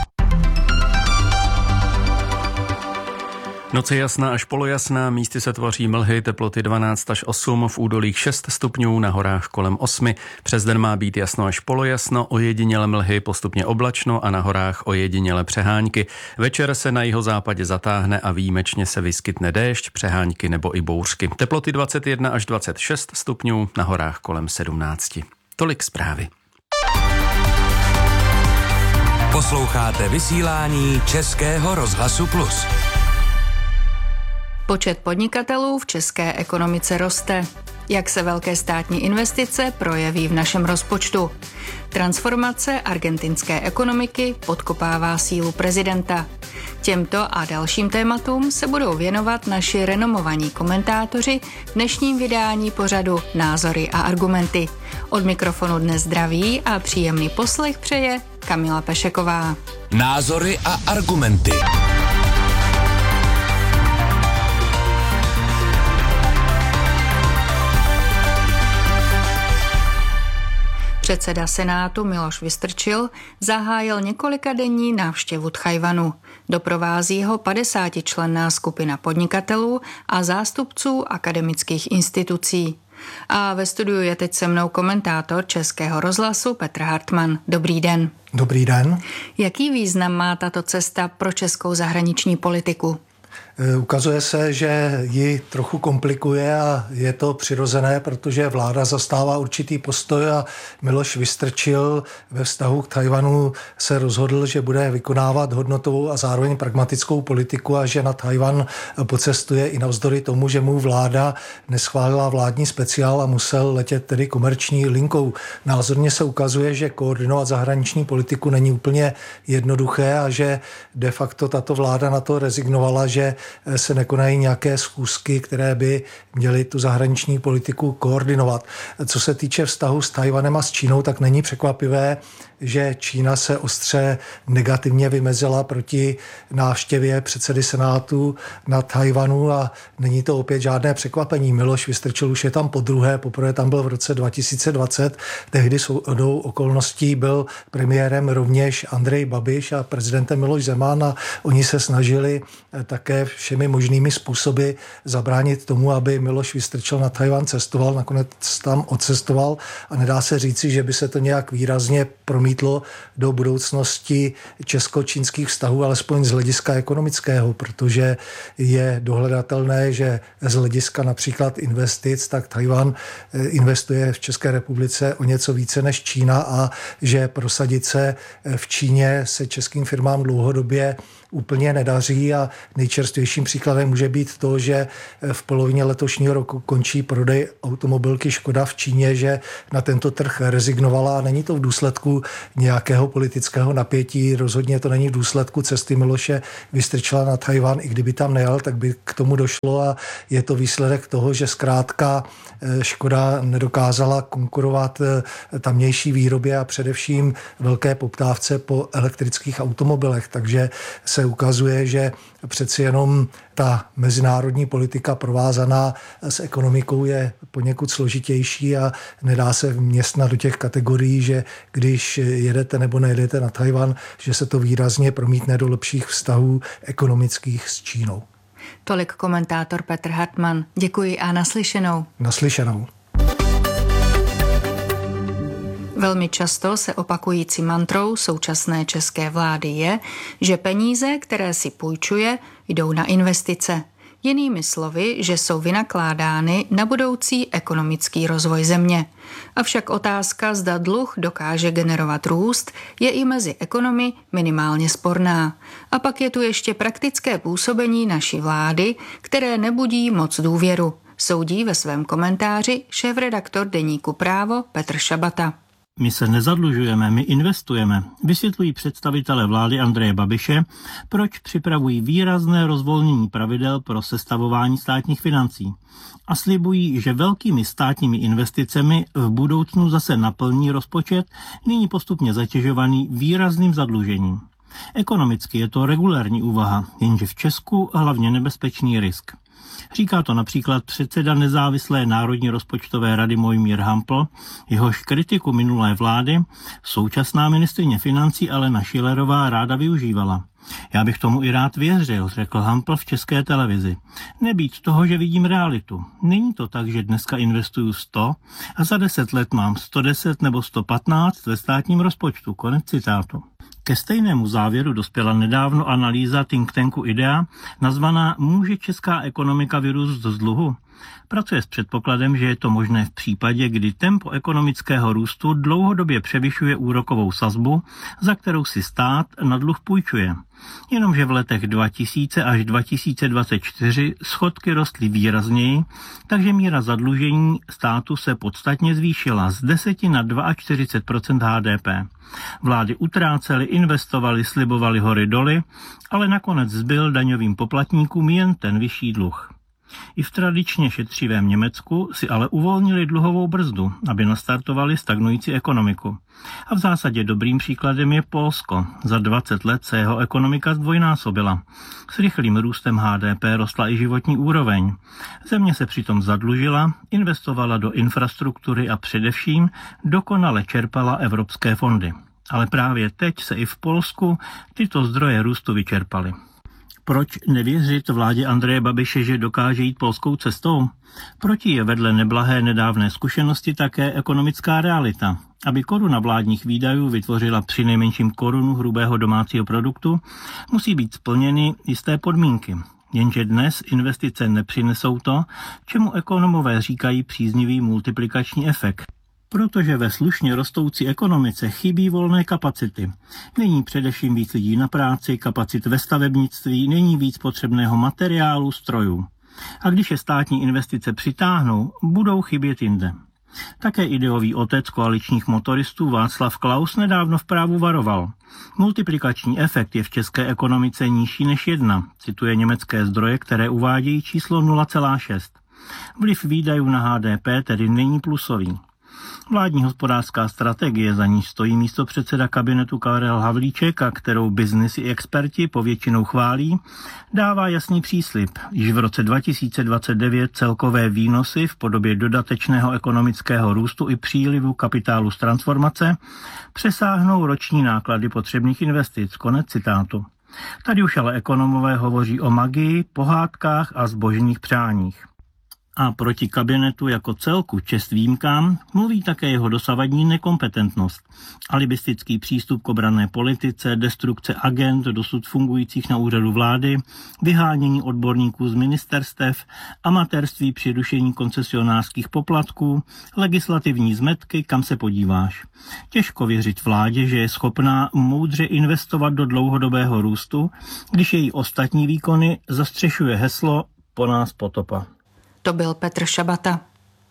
Speaker 4: Noc je jasná až polojasná, místy se tvoří mlhy, teploty dvanáct až osm, v údolích šest stupňů, na horách kolem osm. Přes den má být jasno až polojasno, ojediněle mlhy, postupně oblačno a na horách ojediněle přehánky. Večer se na jihozápadě zatáhne a výjimečně se vyskytne déšť, přehánky nebo i bouřky. Teploty dvacet jedna až dvacet šest stupňů, na horách kolem sedmnáct. Tolik zprávy.
Speaker 2: Posloucháte vysílání Českého rozhlasu Plus.
Speaker 6: Počet podnikatelů v české ekonomice roste. Jak se velké státní investice projeví v našem rozpočtu? Transformace argentinské ekonomiky podkopává sílu prezidenta. Těmto a dalším tématům se budou věnovat naši renomovaní komentátoři v dnešním vydání pořadu Názory a argumenty. Od mikrofonu dnes zdraví a příjemný poslech přeje Kamila Pešeková.
Speaker 2: Názory a argumenty.
Speaker 6: Předseda Senátu Miloš Vystrčil zahájil několikadenní návštěvu Tchajwanu. Doprovází ho padesátičlenná skupina podnikatelů a zástupců akademických institucí. A ve studiu je teď se mnou komentátor Českého rozhlasu Petr Hartmann. Dobrý den.
Speaker 7: Dobrý den.
Speaker 6: Jaký význam má tato cesta pro českou zahraniční politiku?
Speaker 7: Ukazuje se, že ji trochu komplikuje a je to přirozené, protože vláda zastává určitý postoj a Miloš Vystrčil ve vztahu k Tchajwanu se rozhodl, že bude vykonávat hodnotovou a zároveň pragmatickou politiku a že na Tchajwan pocestuje i navzdory tomu, že mu vláda neschválila vládní speciál a musel letět tedy komerční linkou. Názorně se ukazuje, že koordinovat zahraniční politiku není úplně jednoduché a že de facto tato vláda na to rezignovala, že se nekonají nějaké schůzky, které by měly tu zahraniční politiku koordinovat. Co se týče vztahu s Tchaj-wanem a s Čínou, tak není překvapivé, že Čína se ostře negativně vymezila proti návštěvě předsedy Senátu na Tchaj-wanu a není to opět žádné překvapení. Miloš Vystrčil už je tam podruhé, poprvé tam byl v roce dva tisíce dvacet, tehdy shodou okolností byl premiérem rovněž Andrej Babiš a prezidentem Miloš Zeman a oni se snažili také všemi možnými způsoby zabránit tomu, aby Miloš Vystrčil na Tchaj-wan cestoval, nakonec tam odcestoval a nedá se říci, že by se to nějak výrazně promítlo do budoucnosti česko-čínských vztahů, alespoň z hlediska ekonomického, protože je dohledatelné, že z hlediska například investic, tak Tchaj-wan investuje v České republice o něco více než Čína a že prosadit se v Číně se českým firmám dlouhodobě úplně nedaří a nejčerstvějším příkladem může být to, že v polovině letošního roku končí prodej automobilky Škoda v Číně, že na tento trh rezignovala a není to v důsledku nějakého politického napětí, rozhodně to není v důsledku cesty Miloše Vystrčila na Tchaj-wan, i kdyby tam nejel, tak by k tomu došlo a je to výsledek toho, že zkrátka Škoda nedokázala konkurovat tamnější výrobě a především velké poptávce po elektrických automobilech, takže se ukazuje, že přeci jenom ta mezinárodní politika provázaná s ekonomikou je poněkud složitější a nedá se vměstnat do těch kategorií, že když jedete nebo nejedete na Tchaj-wan, že se to výrazně promítne do lepších vztahů ekonomických s Čínou.
Speaker 6: Tolik komentátor Petr Hartmann. Děkuji a naslyšenou.
Speaker 7: Naslyšenou.
Speaker 6: Velmi často se opakující mantrou současné české vlády je, že peníze, které si půjčuje, jdou na investice. Jinými slovy, že jsou vynakládány na budoucí ekonomický rozvoj země. Avšak otázka, zda dluh dokáže generovat růst, je i mezi ekonomy minimálně sporná. A pak je tu ještě praktické působení naší vlády, které nebudí moc důvěru. Soudí ve svém komentáři šéfredaktor deníku Právo Petr Šabata.
Speaker 8: My se nezadlužujeme, my investujeme, vysvětlují představitelé vlády Andreje Babiše, proč připravují výrazné rozvolnění pravidel pro sestavování státních financí. A slibují, že velkými státními investicemi v budoucnu zase naplní rozpočet, nyní postupně zatěžovaný výrazným zadlužením. Ekonomicky je to regulární úvaha, jenže v Česku hlavně nebezpečný risk. Říká to například předseda nezávislé Národní rozpočtové rady Mojmír Hampl, jehož kritiku minulé vlády současná ministryně financí Alena Schillerová ráda využívala. Já bych tomu i rád věřil, řekl Hampl v České televizi. Nebýt toho, že vidím realitu. Není to tak, že dneska investuju sto a za deset let mám sto deset nebo sto patnáct ve státním rozpočtu. Konec citátu. Ke stejnému závěru dospěla nedávno analýza think tanku IDEA, nazvaná Může česká ekonomika vyrůst z dluhu? Pracuje s předpokladem, že je to možné v případě, kdy tempo ekonomického růstu dlouhodobě převyšuje úrokovou sazbu, za kterou si stát na dluh půjčuje. Jenomže v letech dva tisíce až dva tisíce dvacet čtyři schodky rostly výrazněji, takže míra zadlužení státu se podstatně zvýšila z deseti na čtyřicet dva procent H D P. Vlády utrácely, investovaly, slibovaly hory doly, ale nakonec zbyl daňovým poplatníkům jen ten vyšší dluh. I v tradičně šetřivém Německu si ale uvolnili dluhovou brzdu, aby nastartovali stagnující ekonomiku. A v zásadě dobrým příkladem je Polsko. Za dvacet let se jeho ekonomika zdvojnásobila. S rychlým růstem H D P rostla i životní úroveň. Země se přitom zadlužila, investovala do infrastruktury a především dokonale čerpala evropské fondy. Ale právě teď se i v Polsku tyto zdroje růstu vyčerpaly. Proč nevěřit vládě Andreje Babiše, že dokáže jít polskou cestou? Proti je vedle neblahé nedávné zkušenosti také ekonomická realita. Aby koruna vládních výdajů vytvořila přinejmenším korunu hrubého domácího produktu, musí být splněny jisté podmínky. Jenže dnes investice nepřinesou to, čemu ekonomové říkají příznivý multiplikační efekt. Protože ve slušně rostoucí ekonomice chybí volné kapacity. Není především víc lidí na práci, kapacit ve stavebnictví, není víc potřebného materiálu, strojů. A když je státní investice přitáhnou, budou chybět jinde. Také ideový otec koaličních motoristů Václav Klaus nedávno v Právu varoval. Multiplikační efekt je v české ekonomice nižší než jedna, cituje německé zdroje, které uvádějí číslo nula celá šest. Vliv výdajů na H D P tedy není plusový. Vládní hospodářská strategie, za níž stojí místopředseda kabinetu Karel Havlíček a kterou biznis i experti povětšinou chválí, dává jasný příslib. Již v roce dva tisíce dvacet devět celkové výnosy v podobě dodatečného ekonomického růstu i přílivu kapitálu z transformace přesáhnou roční náklady potřebných investic. Konec citátu. Tady už ale ekonomové hovoří o magii, pohádkách a zbožných přáních. A proti kabinetu jako celku, čest výjimkám, mluví také jeho dosavadní nekompetentnost. Alibistický přístup k obranné politice, destrukce agent dosud fungujících na úřadu vlády, vyhánění odborníků z ministerstev, amatérství při rušení koncesionářských poplatků, legislativní zmetky, kam se podíváš. Těžko věřit vládě, že je schopná moudře investovat do dlouhodobého růstu, když její ostatní výkony zastřešuje heslo po nás potopa.
Speaker 6: To byl Petr Šabata.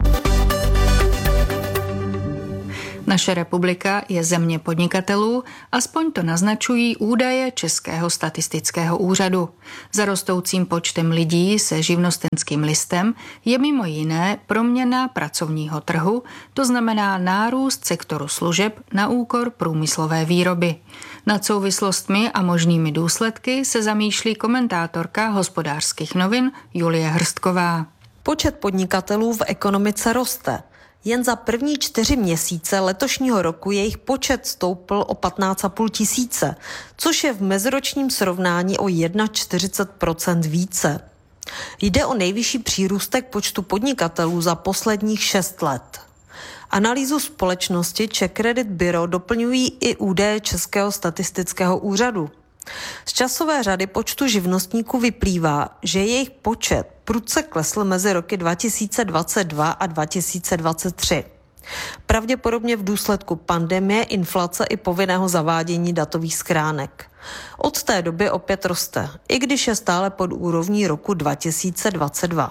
Speaker 6: Naše republika je země podnikatelů, aspoň to naznačují údaje Českého statistického úřadu. Za rostoucím počtem lidí se živnostenským listem je mimo jiné proměna pracovního trhu, to znamená nárůst sektoru služeb na úkor průmyslové výroby. Nad souvislostmi a možnými důsledky se zamýšlí komentátorka Hospodářských novin Julie Hrstková.
Speaker 9: Počet podnikatelů v ekonomice roste. Jen za první čtyři měsíce letošního roku jejich počet stoupl o patnáct a půl tisíce, což je v meziročním srovnání o čtyřicet jedna procent více. Jde o nejvyšší přírůstek počtu podnikatelů za posledních šest let. Analýzu společnosti Czech Credit Bureau doplňují i údaje Českého statistického úřadu. Z časové řady počtu živnostníků vyplývá, že jejich počet prudce klesl mezi roky dva tisíce dvacet dva a dva tisíce dvacet tři. Pravděpodobně v důsledku pandemie, inflace i povinného zavádění datových schránek. Od té doby opět roste, i když je stále pod úrovní roku dva tisíce dvacet dva.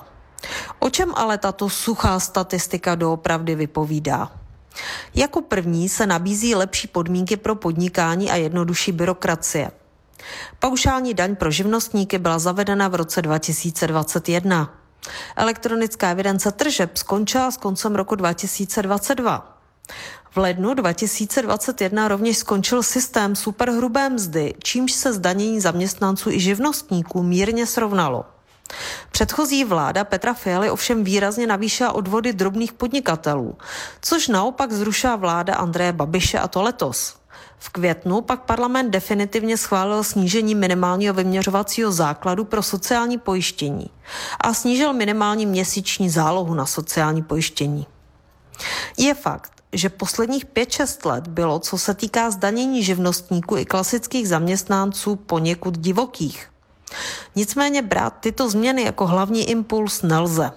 Speaker 9: O čem ale tato suchá statistika doopravdy vypovídá? Jako první se nabízí lepší podmínky pro podnikání a jednodušší byrokracie. Paušální daň pro živnostníky byla zavedena v roce dva tisíce dvacet jedna. Elektronická evidence tržeb skončila s koncem roku dva tisíce dvacet dva. V lednu dva tisíce dvacet jedna rovněž skončil systém superhrubé mzdy, čímž se zdanění zaměstnanců i živnostníků mírně srovnalo. Předchozí vláda Petra Fialy ovšem výrazně navýšila odvody drobných podnikatelů, což naopak zrušila vláda Andreje Babiše, a to letos. V květnu pak parlament definitivně schválil snížení minimálního vyměřovacího základu pro sociální pojištění a snížil minimální měsíční zálohu na sociální pojištění. Je fakt, že posledních pět šest let bylo, co se týká zdanění živnostníků i klasických zaměstnanců, poněkud divokých. Nicméně brát tyto změny jako hlavní impuls nelze.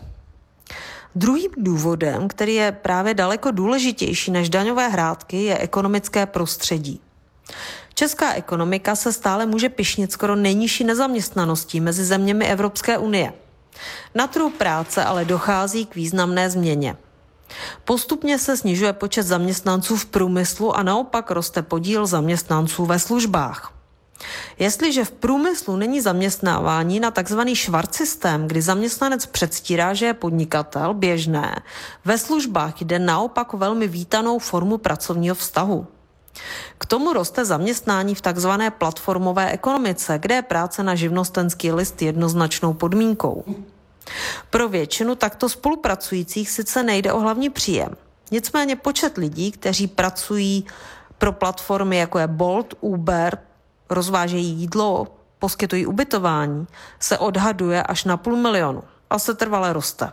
Speaker 9: Druhým důvodem, který je právě daleko důležitější než daňové hrátky, je ekonomické prostředí. Česká ekonomika se stále může pyšnit skoro nejnižší nezaměstnaností mezi zeměmi Evropské unie. Na trhu práce ale dochází k významné změně. Postupně se snižuje počet zaměstnanců v průmyslu a naopak roste podíl zaměstnanců ve službách. Jestliže v průmyslu není zaměstnávání na tzv. švart systém, kdy zaměstnanec předstírá, že je podnikatel, běžné, ve službách jde naopak o velmi vítanou formu pracovního vztahu. K tomu roste zaměstnání v tzv. Platformové ekonomice, kde je práce na živnostenský list jednoznačnou podmínkou. Pro většinu takto spolupracujících sice nejde o hlavní příjem. Nicméně počet lidí, kteří pracují pro platformy jako je Bolt, Uber, rozvážejí jídlo, poskytují ubytování, se odhaduje až na půl milionu a se trvale roste.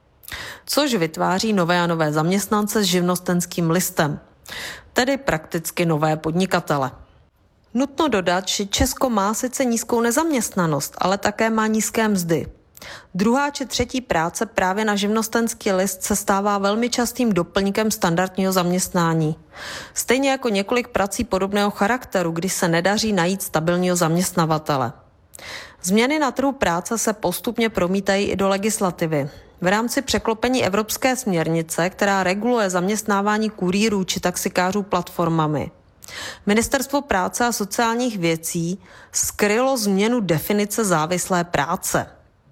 Speaker 9: Což vytváří nové a nové zaměstnance s živnostenským listem, tedy prakticky nové podnikatele. Nutno dodat, že Česko má sice nízkou nezaměstnanost, ale také má nízké mzdy. Druhá či třetí práce právě na živnostenský list se stává velmi častým doplňkem standardního zaměstnání. Stejně jako několik prací podobného charakteru, kdy se nedaří najít stabilního zaměstnavatele. Změny na trhu práce se postupně promítají i do legislativy. v rámci překlopení evropské směrnice, která reguluje zaměstnávání kurýrů či taxikářů platformami. Ministerstvo práce a sociálních věcí skrylo změnu definice závislé práce.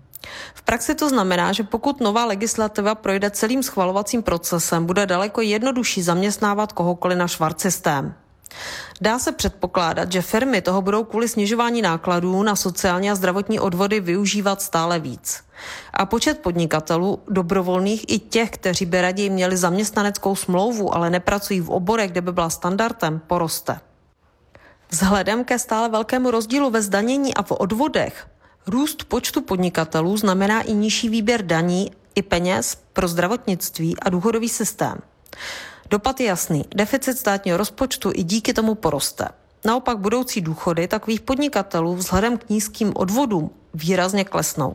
Speaker 9: V praxi to znamená, že pokud nová legislativa projde celým schvalovacím procesem, bude daleko jednodušší zaměstnávat kohokoliv na švarcsystém. Dá se předpokládat, že firmy toho budou kvůli snižování nákladů na sociální a zdravotní odvody využívat stále víc. A počet podnikatelů, dobrovolných i těch, kteří by raději měli zaměstnaneckou smlouvu, ale nepracují v oborech, kde by byla standardem, poroste. Vzhledem ke stále velkému rozdílu ve zdanění a v odvodech, růst počtu podnikatelů znamená i nižší výběr daní i peněz pro zdravotnictví a důchodový systém. Dopad je jasný. Deficit státního rozpočtu i díky tomu poroste. Naopak budoucí důchody takových podnikatelů vzhledem k nízkým odvodům výrazně klesnou.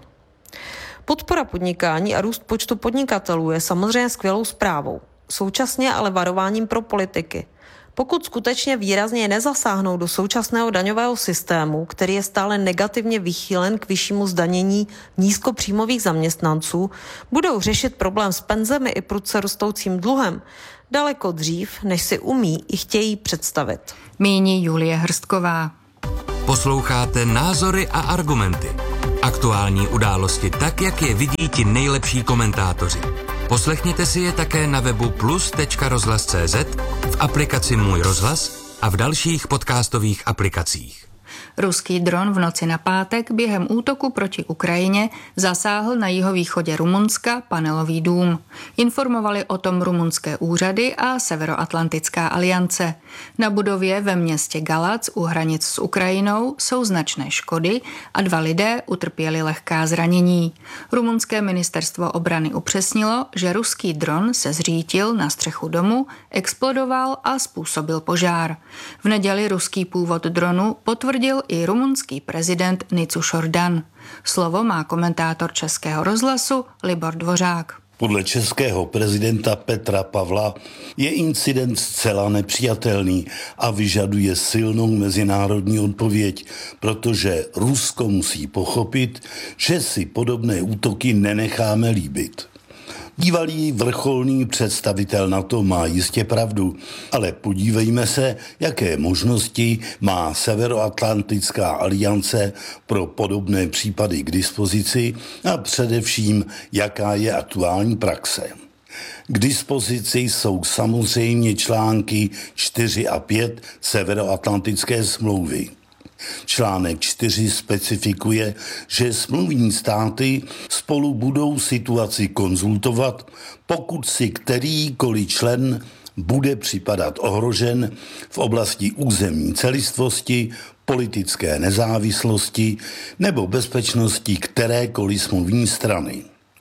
Speaker 9: Podpora podnikání a růst počtu podnikatelů je samozřejmě skvělou zprávou. Současně ale varováním pro politiky. Pokud skutečně výrazně nezasáhnou do současného daňového systému, který je stále negativně vychýlen k vyššímu zdanění nízkopříjmových zaměstnanců, budou řešit problém s penzemi i prudce rostoucím dluhem daleko dřív, než si umí i chtějí představit.
Speaker 6: Míní Julie Hrstková.
Speaker 2: Posloucháte Názory a argumenty. Aktuální události tak, jak je vidí ti nejlepší komentátoři. Poslechněte si je také na webu plus tečka rozhlas tečka cé zet, v aplikaci Můj rozhlas a v dalších podcastových aplikacích.
Speaker 6: Ruský dron v noci na pátek během útoku proti Ukrajině zasáhl na jihovýchodě Rumunska panelový dům. Informovali o tom rumunské úřady a Severoatlantická aliance. Na budově ve městě Galac u hranic s Ukrajinou jsou značné škody a dva lidé utrpěli lehká zranění. Rumunské ministerstvo obrany upřesnilo, že ruský dron se zřítil na střechu domu, explodoval a způsobil požár. V neděli ruský původ dronu potvrdil i rumunský prezident Nicuš Dan. Slovo má komentátor Českého rozhlasu Libor Dvořák.
Speaker 10: Podle českého prezidenta Petra Pavla je incident zcela nepřijatelný a vyžaduje silnou mezinárodní odpověď, protože Rusko musí pochopit, že si podobné útoky nenecháme líbit. Bývalý vrcholný představitel NATO má jistě pravdu, ale podívejme se, jaké možnosti má Severoatlantická aliance pro podobné případy k dispozici a především, jaká je aktuální praxe. K dispozici jsou samozřejmě články čtyři a pět Severoatlantické smlouvy. Článek čtyři specifikuje, že smluvní státy spolu budou situaci konzultovat, pokud si kterýkoliv člen bude připadat ohrožen v oblasti územní celistvosti, politické nezávislosti nebo bezpečnosti kterékoliv smluvní strany.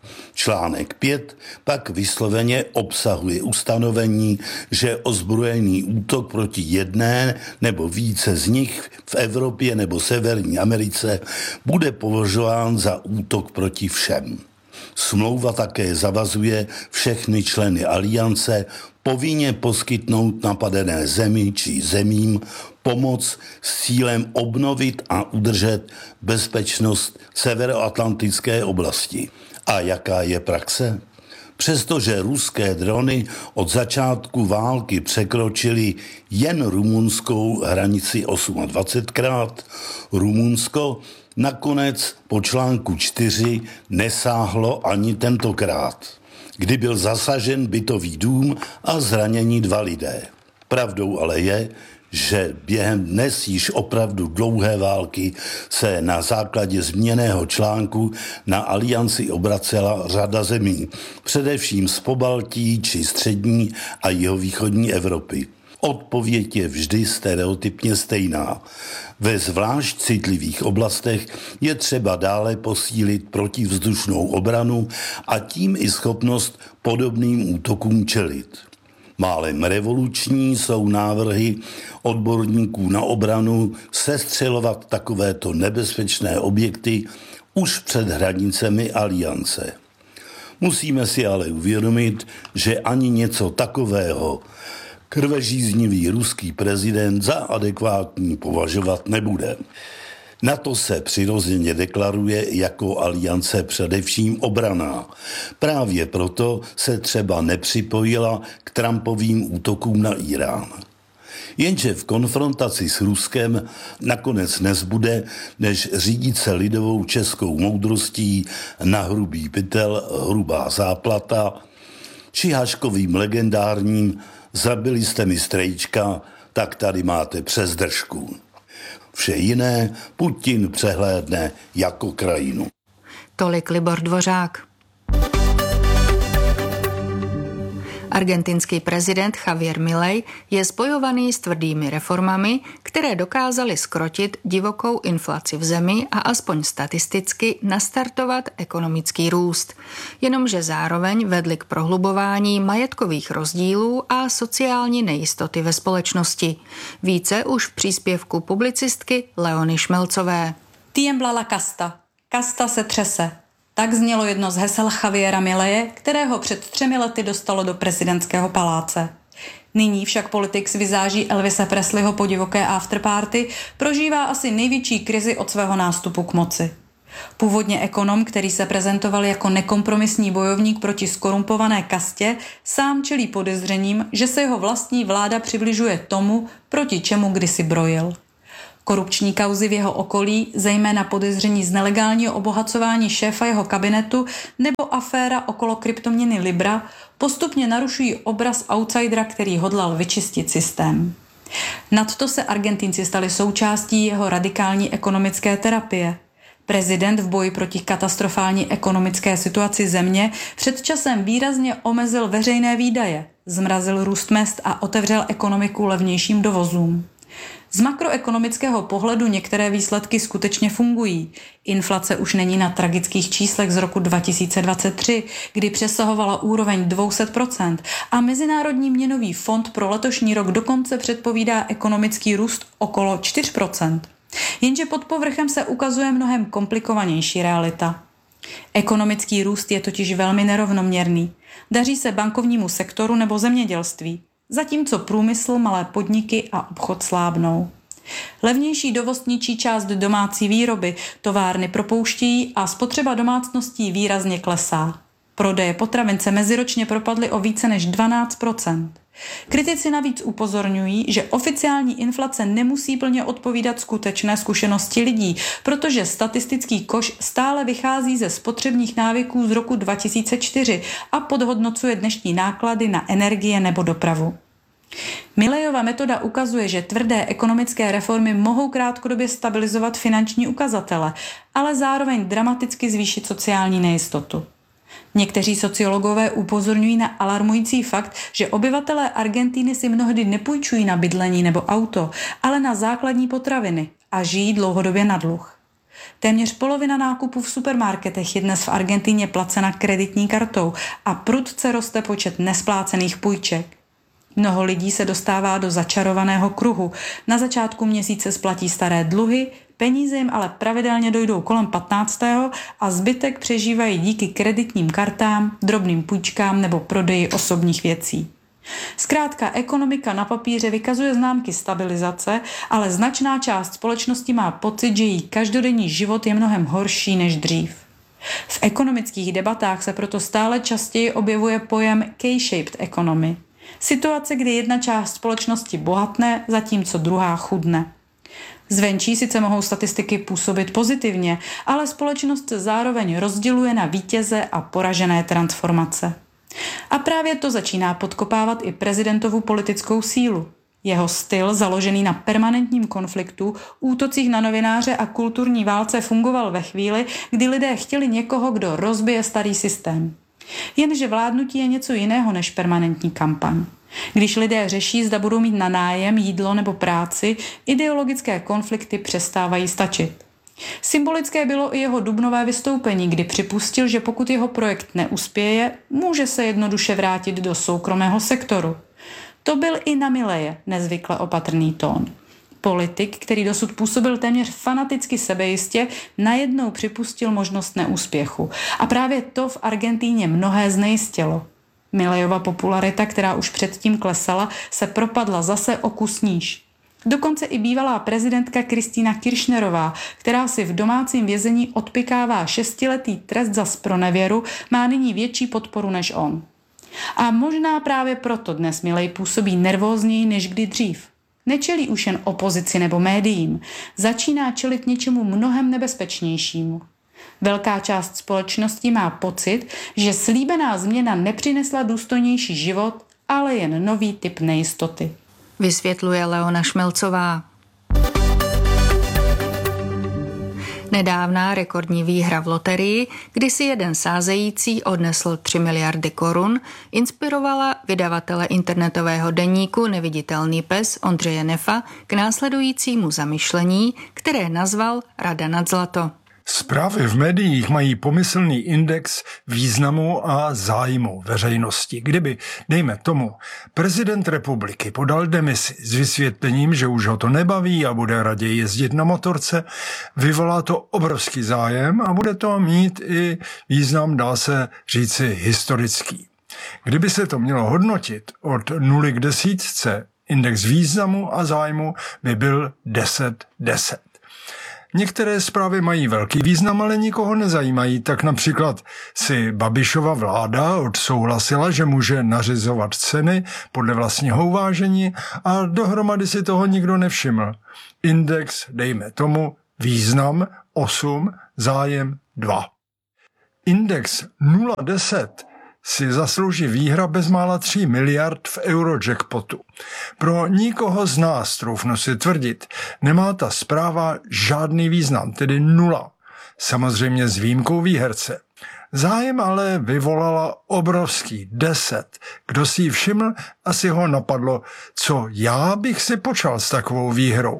Speaker 10: Článek pět pak vysloveně obsahuje ustanovení, že ozbrojený útok proti jedné nebo více z nich v Evropě nebo Severní Americe bude považován za útok proti všem. Smlouva také zavazuje všechny členy aliance povinně poskytnout napadené zemi či zemím pomoc s cílem obnovit a udržet bezpečnost severoatlantické oblasti. A jaká je praxe? Přestože ruské drony od začátku války překročily jen rumunskou hranici dvacetosmkrát, Rumunsko nakonec po článku čtyři nesáhlo ani tentokrát, kdy byl zasažen bytový dům a zraněni dva lidé. Pravdou ale je, že během dnes již opravdu dlouhé války se na základě změněného článku na alianci obracela řada zemí, především z Pobaltí či střední a jihovýchodní Evropy. Odpověď je vždy stereotypně stejná. Ve zvlášť citlivých oblastech je třeba dále posílit protivzdušnou obranu a tím i schopnost podobným útokům čelit. Málem revoluční jsou návrhy odborníků na obranu sestřelovat takovéto nebezpečné objekty už před hranicemi aliance. Musíme si ale uvědomit, že ani něco takového krvežíznivý ruský prezident za adekvátní považovat nebude. NATO se přirozeně deklaruje jako aliance především obranná. Právě proto se třeba nepřipojila k Trumpovým útokům na Irán. Jenže v konfrontaci s Ruskem nakonec nezbude, než řídit se lidovou českou moudrostí na hrubý pytel, hrubá záplata, či Haškovým legendárním zabili jste mi strejčka, tak tady máte přes držku. Vše jiné Putin přehlédne jako krajinu.
Speaker 6: Tolik Libor Dvořák. Argentinský prezident Javier Milei je spojovaný s tvrdými reformami, které dokázaly zkrotit divokou inflaci v zemi a aspoň statisticky nastartovat ekonomický růst. Jenomže zároveň vedly k prohlubování majetkových rozdílů a sociální nejistoty ve společnosti. Více už v příspěvku publicistky Leony Šmelcové.
Speaker 11: Tiembla la casta. Kasta se třese. Tak znělo jedno z hesel Javiera Mileje, kterého před třemi lety dostalo do prezidentského paláce. Nyní však politik s vizáží Elvise Presleyho po divoké afterparty prožívá asi největší krizi od svého nástupu k moci. Původně ekonom, který se prezentoval jako nekompromisní bojovník proti skorumpované kastě, sám čelí podezřením, že se jeho vlastní vláda přibližuje tomu, proti čemu kdysi brojil. Korupční kauzy v jeho okolí, zejména podezření z nelegálního obohacování šéfa jeho kabinetu nebo aféra okolo kryptoměny Libra, postupně narušují obraz outsidera, který hodlal vyčistit systém. Nadto se Argentinci stali součástí jeho radikální ekonomické terapie. Prezident v boji proti katastrofální ekonomické situaci země před časem výrazně omezil veřejné výdaje, zmrazil růst mezd a otevřel ekonomiku levnějším dovozům. Z makroekonomického pohledu některé výsledky skutečně fungují. Inflace už není na tragických číslech z roku dva tisíce dvacet tři, kdy přesahovala úroveň dvě stě procent a Mezinárodní měnový fond pro letošní rok dokonce předpovídá ekonomický růst okolo čtyři procenta. Jenže pod povrchem se ukazuje mnohem komplikovanější realita. Ekonomický růst je totiž velmi nerovnoměrný. Daří se bankovnímu sektoru nebo zemědělství, zatímco průmysl, malé podniky a obchod slábnou. Levnější dovoz ničí část domácí výroby, továrny propouštějí a spotřeba domácností výrazně klesá. Prodeje potravin se meziročně propadly o více než dvanáct procent. Kritici navíc upozorňují, že oficiální inflace nemusí plně odpovídat skutečné zkušenosti lidí, protože statistický koš stále vychází ze spotřebních návyků z roku dva tisíce čtyři a podhodnocuje dnešní náklady na energie nebo dopravu. Milejova metoda ukazuje, že tvrdé ekonomické reformy mohou krátkodobě stabilizovat finanční ukazatele, ale zároveň dramaticky zvýšit sociální nejistotu. Někteří sociologové upozorňují na alarmující fakt, že obyvatelé Argentiny si mnohdy nepůjčují na bydlení nebo auto, ale na základní potraviny a žijí dlouhodobě na dluh. Téměř polovina nákupů v supermarketech je dnes v Argentině placena kreditní kartou a prudce roste počet nesplácených půjček. Mnoho lidí se dostává do začarovaného kruhu. Na začátku měsíce splatí staré dluhy, peníze jim ale pravidelně dojdou kolem patnáctého a zbytek přežívají díky kreditním kartám, drobným půjčkám nebo prodeji osobních věcí. Zkrátka, ekonomika na papíře vykazuje známky stabilizace, ale značná část společnosti má pocit, že její každodenní život je mnohem horší než dřív. V ekonomických debatách se proto stále častěji objevuje pojem K-shaped economy. Situace, kdy jedna část společnosti bohatne, zatímco druhá chudne. Zvenčí sice mohou statistiky působit pozitivně, ale společnost se zároveň rozděluje na vítěze a poražené transformace. A právě to začíná podkopávat i prezidentovu politickou sílu. Jeho styl, založený na permanentním konfliktu, útocích na novináře a kulturní válce, fungoval ve chvíli, kdy lidé chtěli někoho, kdo rozbije starý systém. Jenže vládnutí je něco jiného než permanentní kampaň. Když lidé řeší, zda budou mít na nájem, jídlo nebo práci, ideologické konflikty přestávají stačit. Symbolické bylo i jeho dubnové vystoupení, kdy připustil, že pokud jeho projekt neuspěje, může se jednoduše vrátit do soukromého sektoru. To byl i na Mileje nezvykle opatrný tón. Politik, který dosud působil téměř fanaticky sebejistě, najednou připustil možnost neúspěchu. A právě to v Argentíně mnohé znejistilo. Milejova popularita, která už předtím klesala, se propadla zase o kus níž. Dokonce i bývalá prezidentka Kristýna Kirchnerová, která si v domácím vězení odpykává šestiletý trest za zpronevěru, má nyní větší podporu než on. A možná právě proto dnes Milej působí nervózněji než kdy dřív. Nečelí už jen opozici nebo médiím, začíná čelit něčemu mnohem nebezpečnějšímu. Velká část společnosti má pocit, že slíbená změna nepřinesla důstojnější život, ale jen nový typ nejistoty.
Speaker 6: Vysvětluje Leona Šmelcová. Nedávná rekordní výhra v loterii, kdy si jeden sázející odnesl tři miliardy korun, inspirovala vydavatele internetového deníku Neviditelný pes Ondřeje Nefa k následujícímu zamyšlení, které nazval Rada nad zlato.
Speaker 12: Zprávy v médiích mají pomyslný index významu a zájmu veřejnosti. Kdyby, dejme tomu, prezident republiky podal demisi s vysvětlením, že už ho to nebaví a bude raději jezdit na motorce, vyvolá to obrovský zájem a bude to mít i význam, dá se říci, historický. Kdyby se to mělo hodnotit od nuly k desítce, index významu a zájmu by byl deset deset. Některé zprávy mají velký význam, ale nikoho nezajímají. Tak například si Babišova vláda odsouhlasila, že může nařizovat ceny podle vlastního uvážení a dohromady si toho nikdo nevšiml. Index, dejme tomu, význam osm, zájem dva. Index nula deset si zaslouží výhra bezmála tří miliard v Eurojackpotu. Pro nikoho z nás, troufnu si tvrdit, nemá ta zpráva žádný význam, tedy nula. Samozřejmě s výjimkou výherce. Zájem ale vyvolala obrovský deset. Kdo si ji všiml, asi ho napadlo, co já bych si počal s takovou výhrou.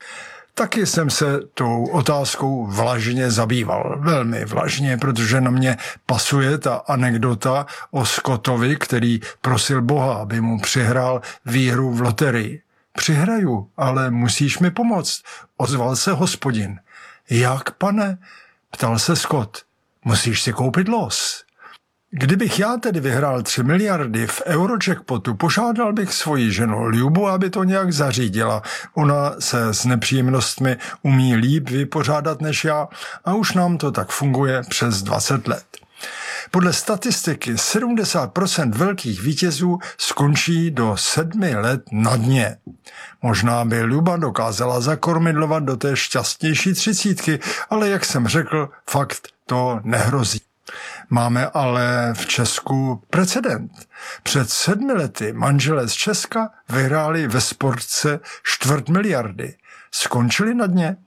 Speaker 12: Taky jsem se tou otázkou vlažně zabýval. Velmi vlažně, protože na mě pasuje ta anekdota o Scottovi, který prosil Boha, aby mu přihrál výhru v loterii. Přihraju, ale musíš mi pomoct, ozval se hospodin. Jak, pane? Ptal se Scott. Musíš si koupit los. Kdybych já tedy vyhrál tři miliardy v Eurojackpotu, požádal bych svoji ženu Ljubu, aby to nějak zařídila. Ona se s nepříjemnostmi umí líp vypořádat než já a už nám to tak funguje přes dvacet let. Podle statistiky sedmdesát procent velkých vítězů skončí do sedmi let na dně. Možná by Ljuba dokázala zakormidlovat do té šťastnější třicítky, ale jak jsem řekl, fakt to nehrozí. Máme ale v Česku precedent. Před sedmi lety manželé z Česka vyhráli ve sportce čtvrt miliardy. Skončili na dně.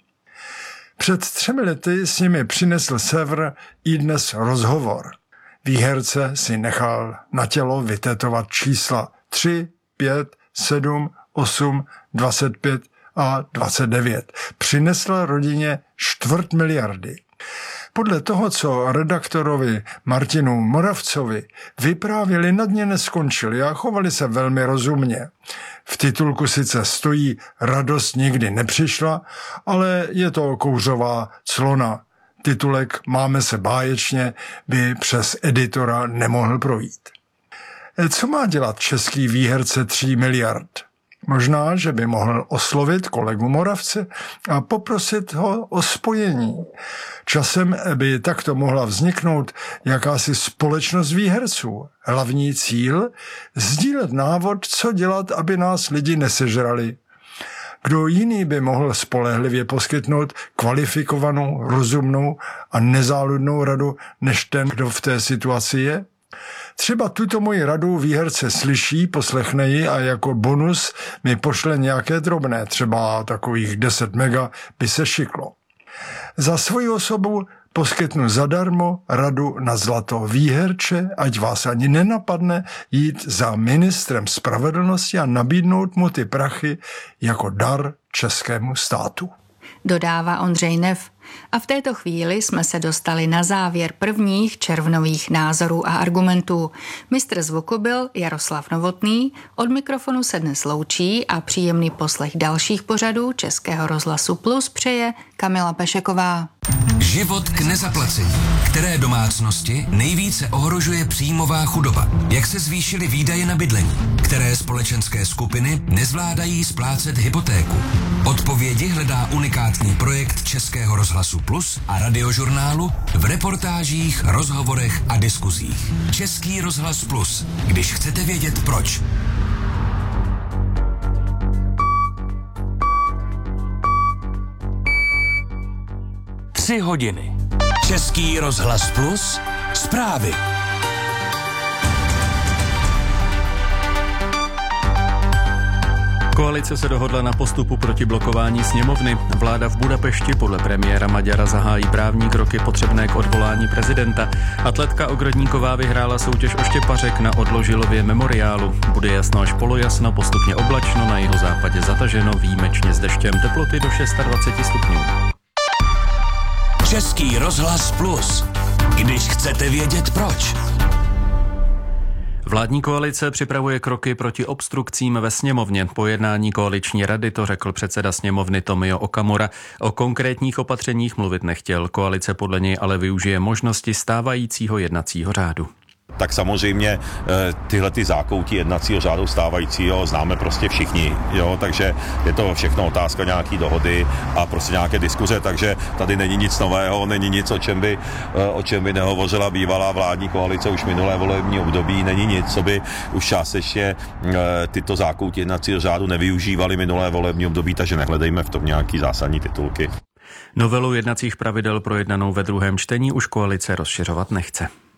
Speaker 12: Před třemi lety s nimi přinesl Sever i dnes rozhovor. Výherce si nechal na tělo vytetovat čísla tři, pět, sedm, osm, dvacet pět a dvacet devět. Přinesla rodině čtvrt miliardy. Podle toho, co redaktorovi Martinu Moravcovi vyprávěli, na dně neskončili a chovali se velmi rozumně. V titulku sice stojí radost nikdy nepřišla, ale je to kouřová clona. Titulek Máme se báječně by přes editora nemohl projít. Co má dělat český výherce tří miliard? Možná, že by mohl oslovit kolegu Moravce a poprosit ho o spojení. Časem by takto mohla vzniknout jakási společnost výherců. Hlavní cíl? Sdílet návod, co dělat, aby nás lidi nesežrali. Kdo jiný by mohl spolehlivě poskytnout kvalifikovanou, rozumnou a nezáludnou radu, než ten, kdo v té situaci je? Třeba tuto moji radu výherce slyší, poslechne ji a jako bonus mi pošle nějaké drobné, třeba takových deset mega by se šiklo. Za svoji osobu poskytnu zadarmo radu na zlato výherče, ať vás ani nenapadne jít za ministrem spravedlnosti a nabídnout mu ty prachy jako dar českému státu.
Speaker 6: Dodává Ondřej Nef. A v této chvíli jsme se dostali na závěr prvních červnových názorů a argumentů. Mistr zvuku byl Jaroslav Novotný, od mikrofonu se dnes loučí a příjemný poslech dalších pořadů Českého rozhlasu Plus přeje Kamila Pešeková.
Speaker 2: Život k nezaplacení. Které domácnosti nejvíce ohrožuje příjmová chudoba? Jak se zvýšily výdaje na bydlení? Které společenské skupiny nezvládají splácet hypotéku? Odpovědi hledá unikátní projekt Českého rozhlasu Plus a Radiožurnálu v reportážích, rozhovorech a diskuzích. Český rozhlas Plus, když chcete vědět proč. Tři hodiny. Český rozhlas Plus. Zprávy.
Speaker 4: Koalice se dohodla na postupu proti blokování sněmovny. Vláda v Budapešti podle premiéra Maďara zahájí právní kroky potřebné k odvolání prezidenta. Atletka Ogrodníková vyhrála soutěž o štěpařek na Odložilově memoriálu. Bude jasno až polojasno, postupně oblačno, na jihozápadě zataženo, výjimečně s deštěm, teploty do dvacet šest stupňů.
Speaker 2: Český rozhlas Plus. Když chcete vědět proč.
Speaker 4: Vládní koalice připravuje kroky proti obstrukcím ve sněmovně. Po jednání koaliční rady to řekl předseda sněmovny Tomio Okamura. O konkrétních opatřeních mluvit nechtěl. Koalice podle něj ale využije možnosti stávajícího jednacího řádu.
Speaker 13: Tak samozřejmě tyhle ty zákoutí jednacího řádu stávajícího známe prostě všichni, jo, takže je to všechno otázka nějaký dohody a prostě nějaké diskuze, takže tady není nic nového, není nic, o čem by, o čem by nehovořila bývalá vládní koalice už minulé volební období, není nic, co by už částečně tyto zákoutí jednacího řádu nevyužívali minulé volební období, takže nehledejme v tom nějaký zásadní titulky.
Speaker 4: Novelu jednacích pravidel projednanou ve druhém čtení už koalice rozšiřovat nechce.